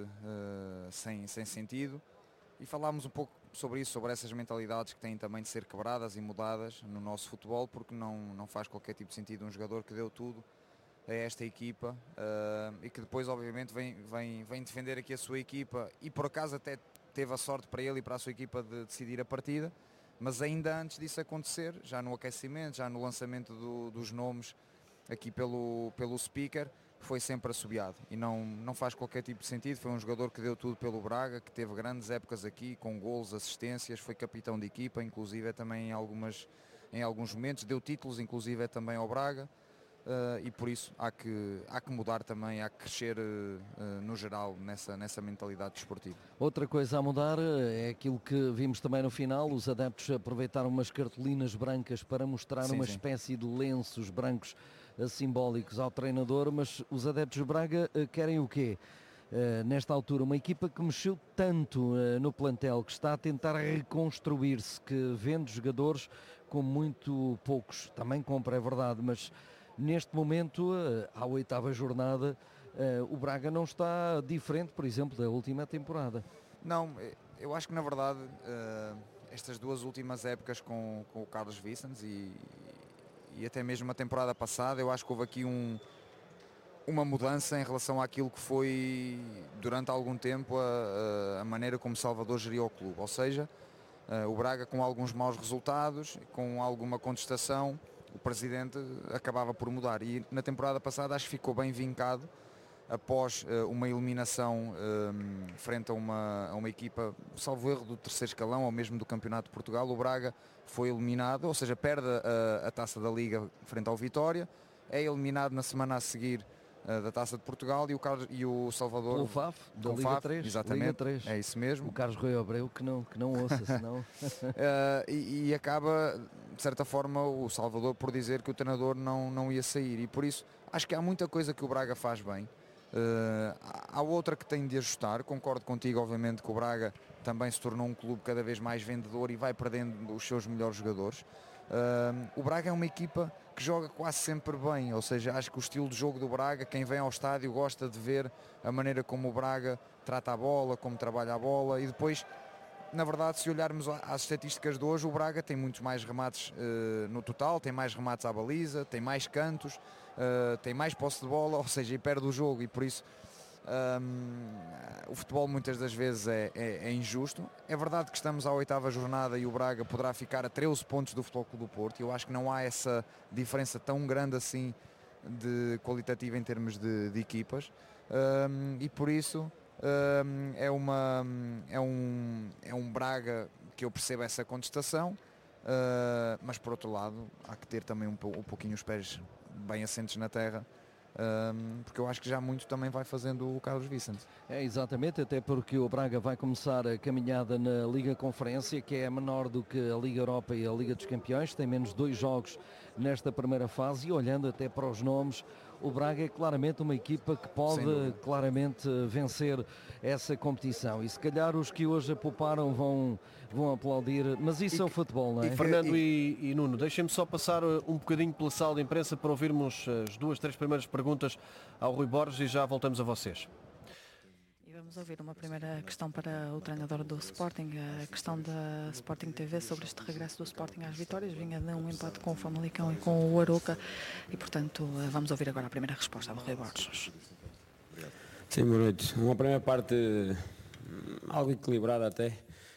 uh, sem, sem sentido. E falámos um pouco sobre isso, sobre essas mentalidades que têm também de ser quebradas e mudadas no nosso futebol, porque não, não faz qualquer tipo de sentido um jogador que deu tudo a esta equipa uh, e que depois obviamente vem, vem, vem defender aqui a sua equipa e por acaso até teve a sorte para ele e para a sua equipa de decidir a partida, mas ainda antes disso acontecer, já no aquecimento, já no lançamento do, dos nomes aqui pelo, pelo speaker, foi sempre assobiado e não, não faz qualquer tipo de sentido. Foi um jogador que deu tudo pelo Braga, que teve grandes épocas aqui, com golos, assistências, foi capitão de equipa, inclusive é também em, algumas, em alguns momentos, deu títulos, inclusive é também ao Braga, uh, e por isso há que, há que mudar também, há que crescer uh, no geral nessa, nessa mentalidade desportiva. Outra coisa a mudar é aquilo que vimos também no final, os adeptos aproveitaram umas cartolinas brancas para mostrar sim, uma sim. espécie de lenços brancos simbólicos ao treinador, mas os adeptos de Braga uh, querem o quê? Uh, nesta altura, uma equipa que mexeu tanto uh, no plantel, que está a tentar reconstruir-se, que vende jogadores com muito poucos, também compra, é verdade, mas neste momento, uh, à oitava jornada, uh, o Braga não está diferente, por exemplo, da última temporada. Não, eu acho que na verdade uh, estas duas últimas épocas com, com o Carlos Vicens e e até mesmo a temporada passada, eu acho que houve aqui um, uma mudança em relação àquilo que foi durante algum tempo a, a maneira como Salvador geriu o clube, ou seja, o Braga com alguns maus resultados, com alguma contestação, o presidente acabava por mudar e na temporada passada acho que ficou bem vincado após uh, uma eliminação um, frente a uma, a uma equipa, salvo erro, do terceiro escalão ou mesmo do Campeonato de Portugal. O Braga foi eliminado, ou seja, perde a, a Taça da Liga frente ao Vitória, é eliminado na semana a seguir uh, da Taça de Portugal e o, Carlos, e o Salvador... O F A F, da Liga F A F, três. Exatamente, Liga três. É isso mesmo. O Carlos Rui Abreu que não, que não ouça, senão... uh, e, e acaba, de certa forma, o Salvador por dizer que o treinador não, não ia sair e por isso acho que há muita coisa que o Braga faz bem. Uh, há outra que tem de ajustar, concordo contigo obviamente que o Braga também se tornou um clube cada vez mais vendedor e vai perdendo os seus melhores jogadores. Uh, o Braga é uma equipa que joga quase sempre bem, ou seja, acho que o estilo de jogo do Braga, quem vem ao estádio gosta de ver a maneira como o Braga trata a bola, como trabalha a bola e depois, na verdade, se olharmos às estatísticas de hoje, o Braga tem muitos mais remates uh, no total, tem mais remates à baliza, tem mais cantos, uh, tem mais posse de bola, ou seja, e perde o jogo e por isso um, o futebol muitas das vezes é, é, é injusto. É verdade que estamos à oitava jornada e o Braga poderá ficar a treze pontos do Futebol Clube do Porto e eu acho que não há essa diferença tão grande assim de qualitativa em termos de, de equipas um, e por isso Um, é, uma, é, um, é um Braga que eu percebo essa contestação, uh, mas por outro lado há que ter também um, um pouquinho os pés bem assentes na terra, um, porque eu acho que já muito também vai fazendo o Carlos Vicens. É, exatamente, até porque o Braga vai começar a caminhada na Liga Conferência, que é menor do que a Liga Europa e a Liga dos Campeões, tem menos dois jogos nesta primeira fase, e olhando até para os nomes, o Braga é claramente uma equipa que pode claramente vencer essa competição, e se calhar os que hoje a pouparam vão, vão aplaudir, mas isso e, é o futebol, não é? E Fernando e, e Nuno, deixem-me só passar um bocadinho pela sala de imprensa para ouvirmos as duas, três primeiras perguntas ao Rui Borges e já voltamos a vocês. Vamos ouvir uma primeira questão para o treinador do Sporting, a questão da Sporting T V sobre este regresso do Sporting às vitórias. Vinha de um empate com o Famalicão e com o Arouca e, portanto, vamos ouvir agora a primeira resposta do Rui Borges. Sim, boa noite. Uma primeira parte algo equilibrada até,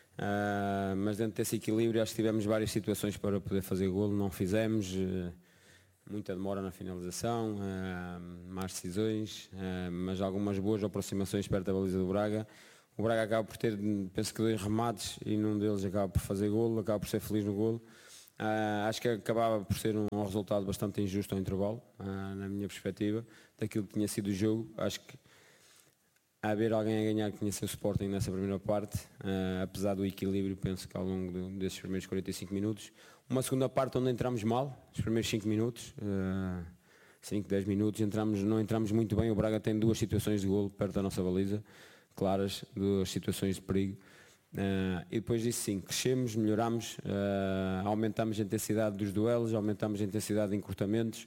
uh, mas dentro desse equilíbrio acho que tivemos várias situações para poder fazer golo, não fizemos. Uh, Muita demora na finalização, uh, más decisões, uh, mas algumas boas aproximações perto da baliza do Braga. O Braga acaba por ter, penso que dois remates e num deles acaba por fazer golo, acaba por ser feliz no golo. Uh, acho que acabava por ser um, um resultado bastante injusto ao intervalo, uh, na minha perspectiva, daquilo que tinha sido o jogo. Acho que a haver alguém a ganhar que tinha sido o Sporting nessa primeira parte, uh, apesar do equilíbrio, penso que ao longo de, desses primeiros quarenta e cinco minutos. Uma segunda parte onde entramos mal, os primeiros cinco minutos, uh, cinco, dez minutos, entramos, não entramos muito bem. O Braga tem duas situações de golo perto da nossa baliza, claras, duas situações de perigo. Uh, e depois disso sim, crescemos, melhoramos, uh, aumentamos a intensidade dos duelos, aumentamos a intensidade de encurtamentos.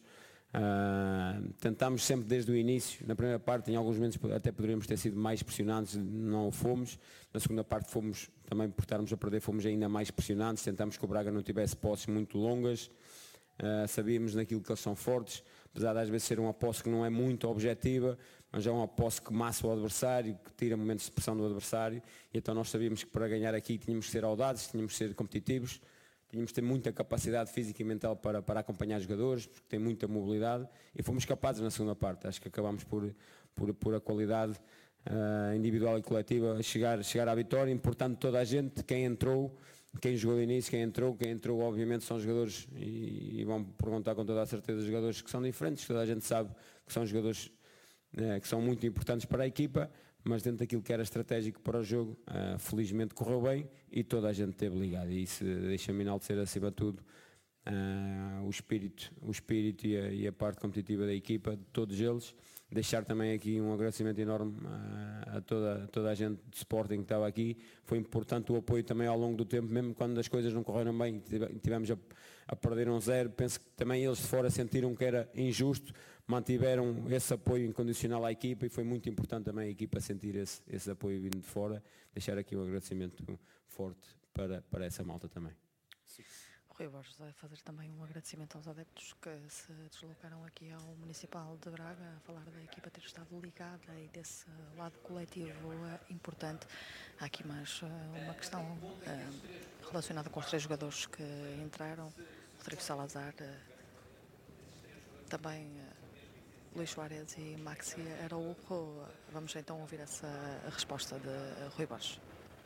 Uh, tentámos sempre desde o início, na primeira parte em alguns momentos até poderíamos ter sido mais pressionantes, não fomos. Na segunda parte fomos, também por estarmos a perder, fomos ainda mais pressionantes, tentámos que o Braga não tivesse posses muito longas, uh, sabíamos naquilo que eles são fortes, apesar de às vezes ser uma posse que não é muito objetiva, mas é uma posse que massa o adversário, que tira momentos de pressão do adversário, e então nós sabíamos que para ganhar aqui tínhamos que ser audazes, tínhamos que ser competitivos, tínhamos que ter muita capacidade física e mental para, para acompanhar os jogadores, porque tem muita mobilidade, e fomos capazes na segunda parte. Acho que acabámos por, por, por a qualidade uh, individual e coletiva chegar, chegar à vitória, importante toda a gente, quem entrou, quem jogou de início, quem entrou, quem entrou obviamente são jogadores, e, e vão perguntar com toda a certeza, jogadores que são diferentes, toda a gente sabe que são jogadores uh, que são muito importantes para a equipa, mas dentro daquilo que era estratégico para o jogo, uh, felizmente correu bem e toda a gente teve ligado, e isso deixa-me enaltecer acima de tudo uh, o espírito, o espírito e a, e a parte competitiva da equipa, de todos eles. Deixar também aqui um agradecimento enorme uh, a toda, toda a gente de Sporting que estava aqui. Foi importante o apoio também ao longo do tempo, mesmo quando as coisas não correram bem, tivemos a, a perder um zero. Penso que também eles de fora sentiram que era injusto, mantiveram esse apoio incondicional à equipa, e foi muito importante também a equipa sentir esse, esse apoio vindo de fora. Deixar aqui um agradecimento forte para, para essa malta também. Sim. Rui Borges vai fazer também um agradecimento aos adeptos que se deslocaram aqui ao Municipal de Braga, a falar da equipa ter estado ligada e desse lado coletivo importante. Há aqui mais uma questão uh, relacionada com os três jogadores que entraram, Rodrigo Salazar, uh, também uh, Luís Soares e Maxi Araújo. Vamos então ouvir essa resposta de Rui Borges.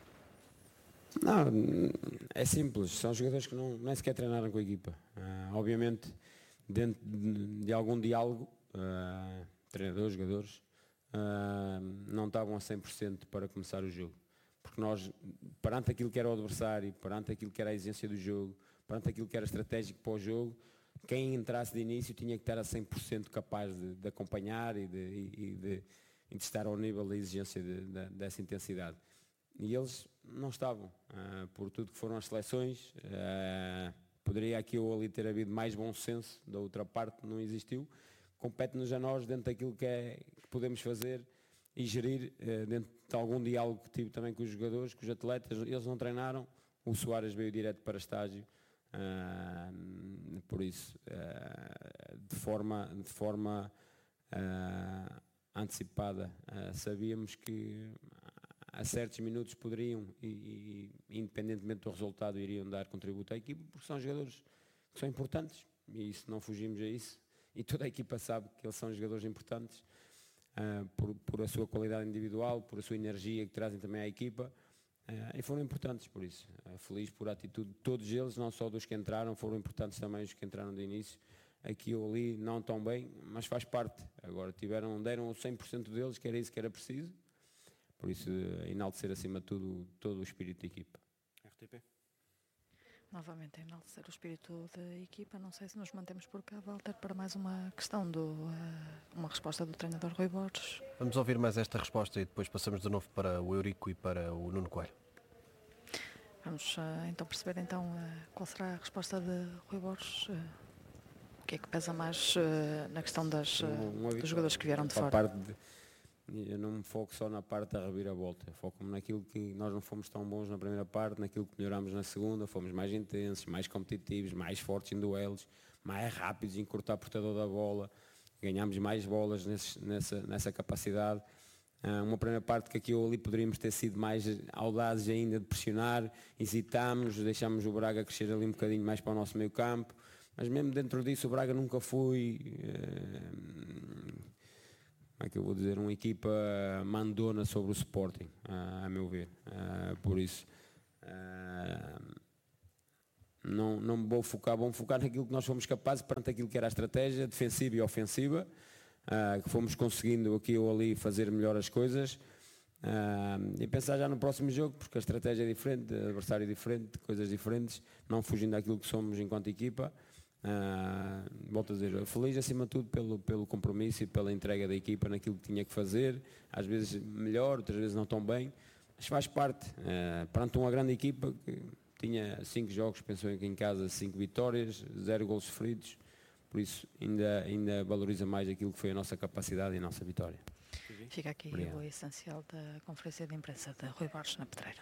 Não, é simples, são jogadores que não, nem sequer treinaram com a equipa. Uh, obviamente, dentro de, de algum diálogo, uh, treinadores, jogadores, uh, não estavam a cem por cento para começar o jogo. Porque nós, perante aquilo que era o adversário, perante aquilo que era a exigência do jogo, perante aquilo que era estratégico para o jogo, quem entrasse de início tinha que estar a cem por cento capaz de, de acompanhar e de, e, de, e de estar ao nível da exigência de, de, dessa intensidade. E eles não estavam, uh, por tudo que foram as seleções. Uh, poderia aqui ou ali ter havido mais bom senso, da outra parte não existiu. Compete-nos a nós, dentro daquilo que, é, que podemos fazer e gerir, uh, dentro de algum diálogo que tive também com os jogadores, com os atletas. Eles não treinaram, o Soares veio direto para estágio, uh, por isso, uh, de forma, de forma uh, antecipada, uh, sabíamos que a certos minutos poderiam, e, e independentemente do resultado, iriam dar contributo à equipa, porque são jogadores que são importantes, e isso, não fugimos a isso, e toda a equipa sabe que eles são jogadores importantes, uh, por, por a sua qualidade individual, por a sua energia que trazem também à equipa, uh, e foram importantes por isso. Uh, feliz por a atitude de todos eles, não só dos que entraram, foram importantes também os que entraram de início, aqui ou ali, não tão bem, mas faz parte. Agora tiveram, deram o cem por cento deles, que era isso que era preciso. Por isso, enaltecer acima de tudo todo o espírito da equipa. R T P. Novamente enaltecer o espírito da equipa. Não sei se nos mantemos por cá, Walter, para mais uma questão, do, uh, uma resposta do treinador Rui Borges. Vamos ouvir mais esta resposta e depois passamos de novo para o Eurico e para o Nuno Coelho. Vamos uh, então perceber então uh, qual será a resposta de Rui Borges. Uh, o que é que pesa mais uh, na questão das, uh, dos jogadores que vieram de fora? Parte de, eu não me foco só na parte da reviravolta, foco-me naquilo que nós não fomos tão bons na primeira parte, naquilo que melhorámos na segunda, fomos mais intensos, mais competitivos, mais fortes em duelos, mais rápidos em cortar portador da bola, ganhámos mais bolas nesse, nessa, nessa capacidade. Uh, uma primeira parte que aqui ou ali poderíamos ter sido mais audazes ainda de pressionar, hesitámos, deixámos o Braga crescer ali um bocadinho mais para o nosso meio campo, mas mesmo dentro disso o Braga nunca foi... Uh, como é que eu vou dizer, uma equipa mandona sobre o Sporting, uh, a meu ver. Uh, por isso, uh, não, não me vou focar, vou focar naquilo que nós fomos capazes perante aquilo que era a estratégia defensiva e ofensiva, uh, que fomos conseguindo aqui ou ali fazer melhor as coisas, uh, e pensar já no próximo jogo, porque a estratégia é diferente, o adversário é diferente, coisas diferentes, não fugindo daquilo que somos enquanto equipa. Uh, volto a dizer, feliz acima de tudo pelo, pelo compromisso e pela entrega da equipa naquilo que tinha que fazer, às vezes melhor, outras vezes não tão bem, mas faz parte, uh, perante uma grande equipa que tinha cinco jogos, pensou que em casa cinco vitórias, zero gols sofridos, por isso ainda, ainda valoriza mais aquilo que foi a nossa capacidade e a nossa vitória. Fica aqui Obrigado. O essencial da conferência de imprensa de Rui Borges na Pedreira.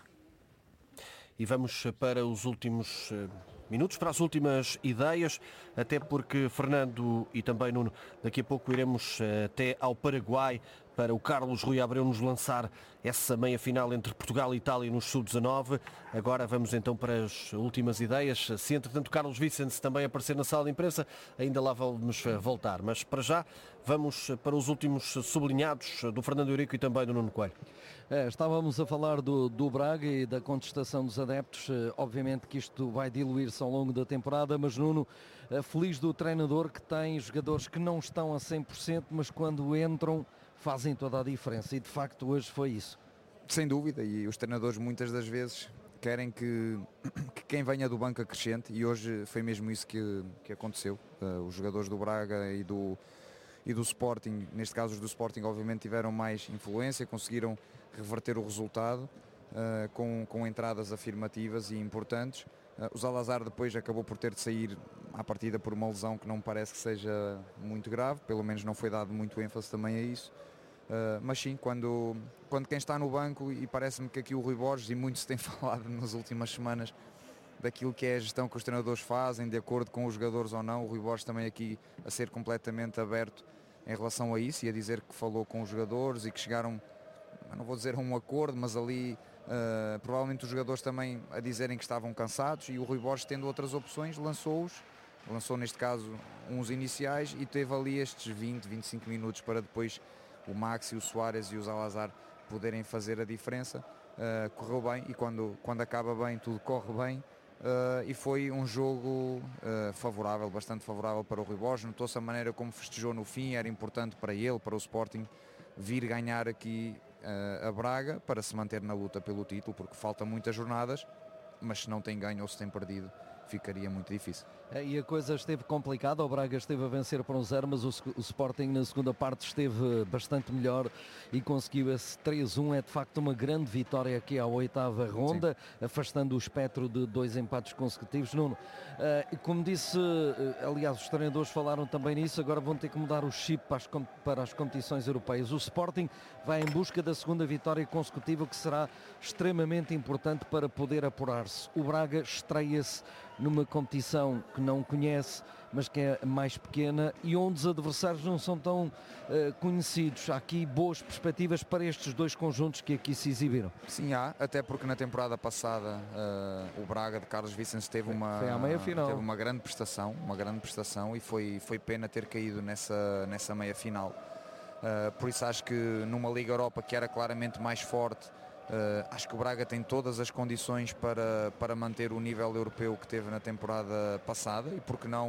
E vamos para os últimos minutos, para as últimas ideias, até porque Fernando e também Nuno, daqui a pouco iremos até ao Paraguai para o Carlos Rui Abreu nos lançar essa meia-final entre Portugal e Itália nos sub dezanove. Agora vamos então para as últimas ideias. Se entretanto Carlos Vicente também aparecer na sala de imprensa, ainda lá vamos voltar. Mas para já vamos para os últimos sublinhados do Fernando Eurico e também do Nuno Coelho. É, estávamos a falar do, do Braga e da contestação dos adeptos. Obviamente que isto vai diluir-se ao longo da temporada, mas Nuno, feliz do treinador que tem jogadores que não estão a cem por cento, mas quando entram fazem toda a diferença, e de facto hoje foi isso. Sem dúvida, e os treinadores muitas das vezes querem que, que quem venha do banco acrescente, e hoje foi mesmo isso que, que aconteceu. Uh, os jogadores do Braga e do, e do Sporting, neste caso os do Sporting obviamente tiveram mais influência, conseguiram reverter o resultado uh, com, com entradas afirmativas e importantes. Uh, o Zalazar depois acabou por ter de sair à partida por uma lesão que não me parece que seja muito grave, pelo menos não foi dado muito ênfase também a isso. Uh, mas sim, quando, quando quem está no banco, e parece-me que aqui o Rui Borges, e muito se tem falado nas últimas semanas daquilo que é a gestão que os treinadores fazem, de acordo com os jogadores ou não, o Rui Borges também aqui a ser completamente aberto em relação a isso e a dizer que falou com os jogadores e que chegaram, não vou dizer a um acordo, mas ali uh, provavelmente os jogadores também a dizerem que estavam cansados, e o Rui Borges, tendo outras opções, lançou-os, lançou neste caso uns iniciais, e teve ali estes vinte, vinte e cinco minutos para depois o Maxi, o Soares e o Zalazar poderem fazer a diferença. Uh, correu bem, e quando, quando acaba bem tudo corre bem, uh, e foi um jogo uh, favorável, bastante favorável para o Rui Borges. Notou-se a maneira como festejou no fim, era importante para ele, para o Sporting, vir ganhar aqui uh, a Braga para se manter na luta pelo título, porque faltam muitas jornadas, mas se não tem ganho ou se tem perdido, ficaria muito difícil. E a coisa esteve complicada, o Braga esteve a vencer por um zero, mas o, o Sporting na segunda parte esteve bastante melhor e conseguiu esse três a um. É de facto uma grande vitória aqui à oitava ronda, sim, afastando o espectro de dois empates consecutivos. Nuno, uh, como disse, uh, aliás os treinadores falaram também nisso, agora vão ter que mudar o chip para as, para as competições europeias. O Sporting vai em busca da segunda vitória consecutiva, que será extremamente importante para poder apurar-se. O Braga estreia-se numa competição que não conhece, mas que é mais pequena e onde os adversários não são tão uh, conhecidos. Há aqui boas perspectivas para estes dois conjuntos que aqui se exibiram. Sim, há, até porque na temporada passada uh, o Braga de Carlos Vicente teve uma, foi à meia final. teve uma grande prestação, uma grande prestação e foi, foi pena ter caído nessa, nessa meia final. Uh, por isso acho que numa Liga Europa que era claramente mais forte, Uh, acho que o Braga tem todas as condições para, para manter o nível europeu que teve na temporada passada, e por que não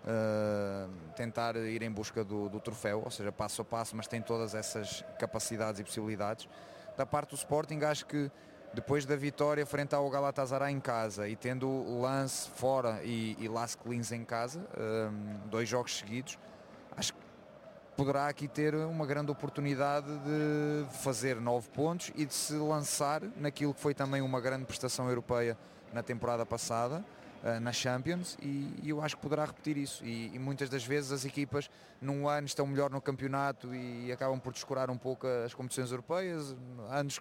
uh, tentar ir em busca do, do troféu, ou seja, passo a passo, mas tem todas essas capacidades e possibilidades. Da parte do Sporting, acho que depois da vitória frente ao Galatasaray em casa e tendo Lens fora e, e Lask Linz em casa, um, dois jogos seguidos, acho que poderá aqui ter uma grande oportunidade de fazer nove pontos e de se lançar naquilo que foi também uma grande prestação europeia na temporada passada, na Champions, e, e eu acho que poderá repetir isso. E, e muitas das vezes as equipas num ano estão melhor no campeonato e acabam por descurar um pouco as competições europeias, anos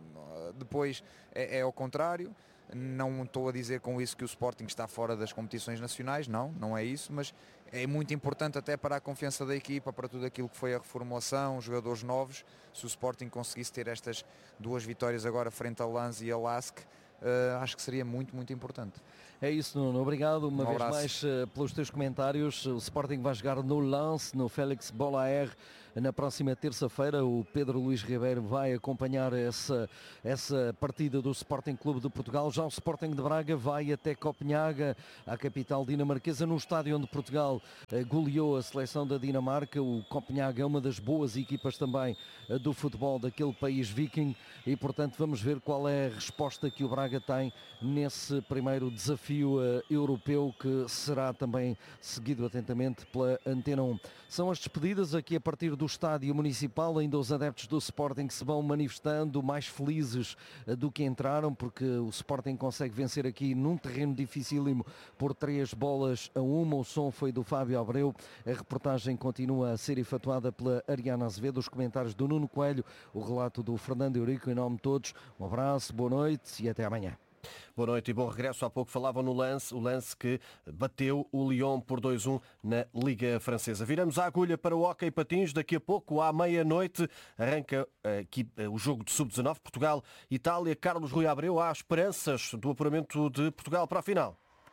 depois é, é ao contrário. Não estou a dizer com isso que o Sporting está fora das competições nacionais, não, não é isso, mas é muito importante até para a confiança da equipa, para tudo aquilo que foi a reformulação, os jogadores novos. Se o Sporting conseguisse ter estas duas vitórias agora frente a Lens e a Lask, uh, acho que seria muito, muito importante. É isso, Nuno. Obrigado uma um vez mais uh, pelos teus comentários. O Sporting vai jogar no Lens, no Félix Bollaert, na próxima terça-feira. O Pedro Luís Ribeiro vai acompanhar essa, essa partida do Sporting Clube de Portugal. Já o Sporting de Braga vai até Copenhaga, a capital dinamarquesa, no estádio onde Portugal uh, goleou a seleção da Dinamarca. O Copenhaga é uma das boas equipas também uh, do futebol daquele país viking e, portanto, vamos ver qual é a resposta que o Braga tem nesse primeiro desafio uh, europeu, que será também seguido atentamente pela Antena um. São as despedidas aqui a partir do estádio municipal. Ainda os adeptos do Sporting se vão manifestando mais felizes uh, do que entraram, porque o Sporting consegue vencer aqui num terreno dificílimo por três bolas a uma. O som foi do Fábio Abreu. A reportagem continua a ser efetuada pela Ariana Azevedo, os comentários do Nuno Coelho, o relato do Fernando Eurico. Em nome de todos, um abraço, boa noite e até amanhã. Boa noite e bom regresso. Há pouco falavam no lance, o lance que bateu o Lyon por dois a um na Liga Francesa. Viramos a agulha para o hóquei patins. Daqui a pouco, à meia-noite, arranca aqui o jogo de sub dezanove, Portugal-Itália. Carlos Rui Abreu, há esperanças do apuramento de Portugal para a final?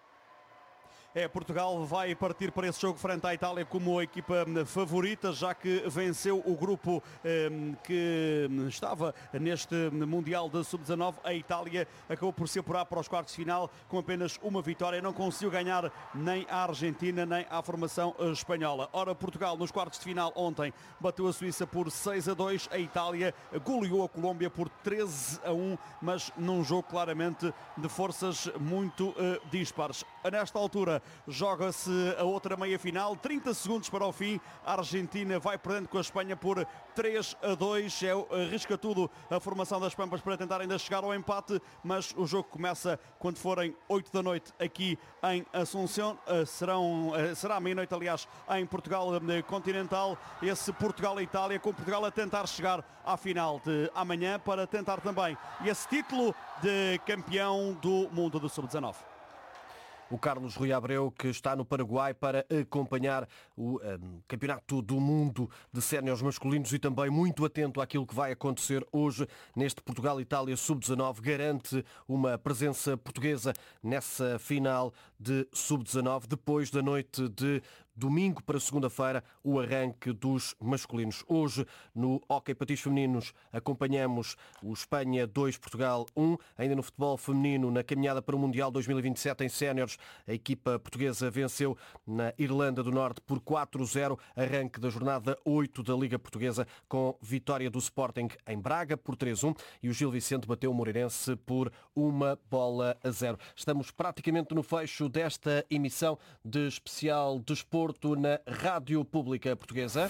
É, Portugal vai partir para esse jogo frente à Itália como a equipa favorita, já que venceu o grupo eh, que estava neste Mundial de sub dezanove. A Itália acabou por se apurar para os quartos de final com apenas uma vitória. Não conseguiu ganhar nem à Argentina, nem à formação espanhola. Ora, Portugal nos quartos de final ontem bateu a Suíça por seis a dois. A Itália goleou a Colômbia por treze a um, mas num jogo claramente de forças muito eh, dispares. Nesta altura, joga-se a outra meia-final, trinta segundos para o fim. A Argentina vai perdendo com a Espanha por três a dois. É, arrisca tudo a formação das Pampas para tentar ainda chegar ao empate, mas o jogo começa quando forem oito da noite aqui em Assunção. Serão, será meia-noite, aliás, em Portugal continental. Esse Portugal-Itália, com Portugal a tentar chegar à final de amanhã para tentar também esse título de campeão do mundo do sub dezanove. O Carlos Rui Abreu, que está no Paraguai para acompanhar o um, Campeonato do Mundo de Séniores masculinos e também muito atento àquilo que vai acontecer hoje neste Portugal-Itália sub dezanove, garante uma presença portuguesa nessa final de sub dezanove, depois da noite de domingo para segunda-feira, o arranque dos masculinos. Hoje, no hóquei patins femininos, acompanhamos o Espanha dois, Portugal um. Ainda no futebol feminino, na caminhada para o Mundial dois mil e vinte e sete em séniores, a equipa portuguesa venceu na Irlanda do Norte por quatro a zero. Arranque da jornada oito da Liga Portuguesa com vitória do Sporting em Braga por três a um e o Gil Vicente bateu o Moreirense por uma bola a zero. Estamos praticamente no fecho desta emissão de especial Desporto na Rádio Pública Portuguesa.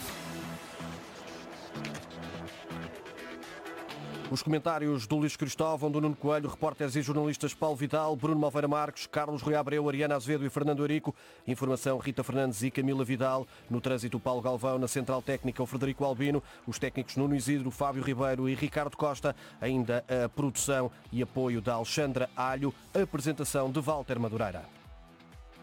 Os comentários do Luís Cristóvão, do Nuno Coelho, repórteres e jornalistas Paulo Vidal, Bruno Malveira Marques, Carlos Rui Abreu, Ariana Azevedo e Fernando Eurico. Informação Rita Fernandes e Camila Vidal. No trânsito, Paulo Galvão. Na central técnica, o Frederico Albino. Os técnicos Nuno Isidro, Fábio Ribeiro e Ricardo Costa. Ainda a produção e apoio da Alexandra Alho. A apresentação de Walter Madureira.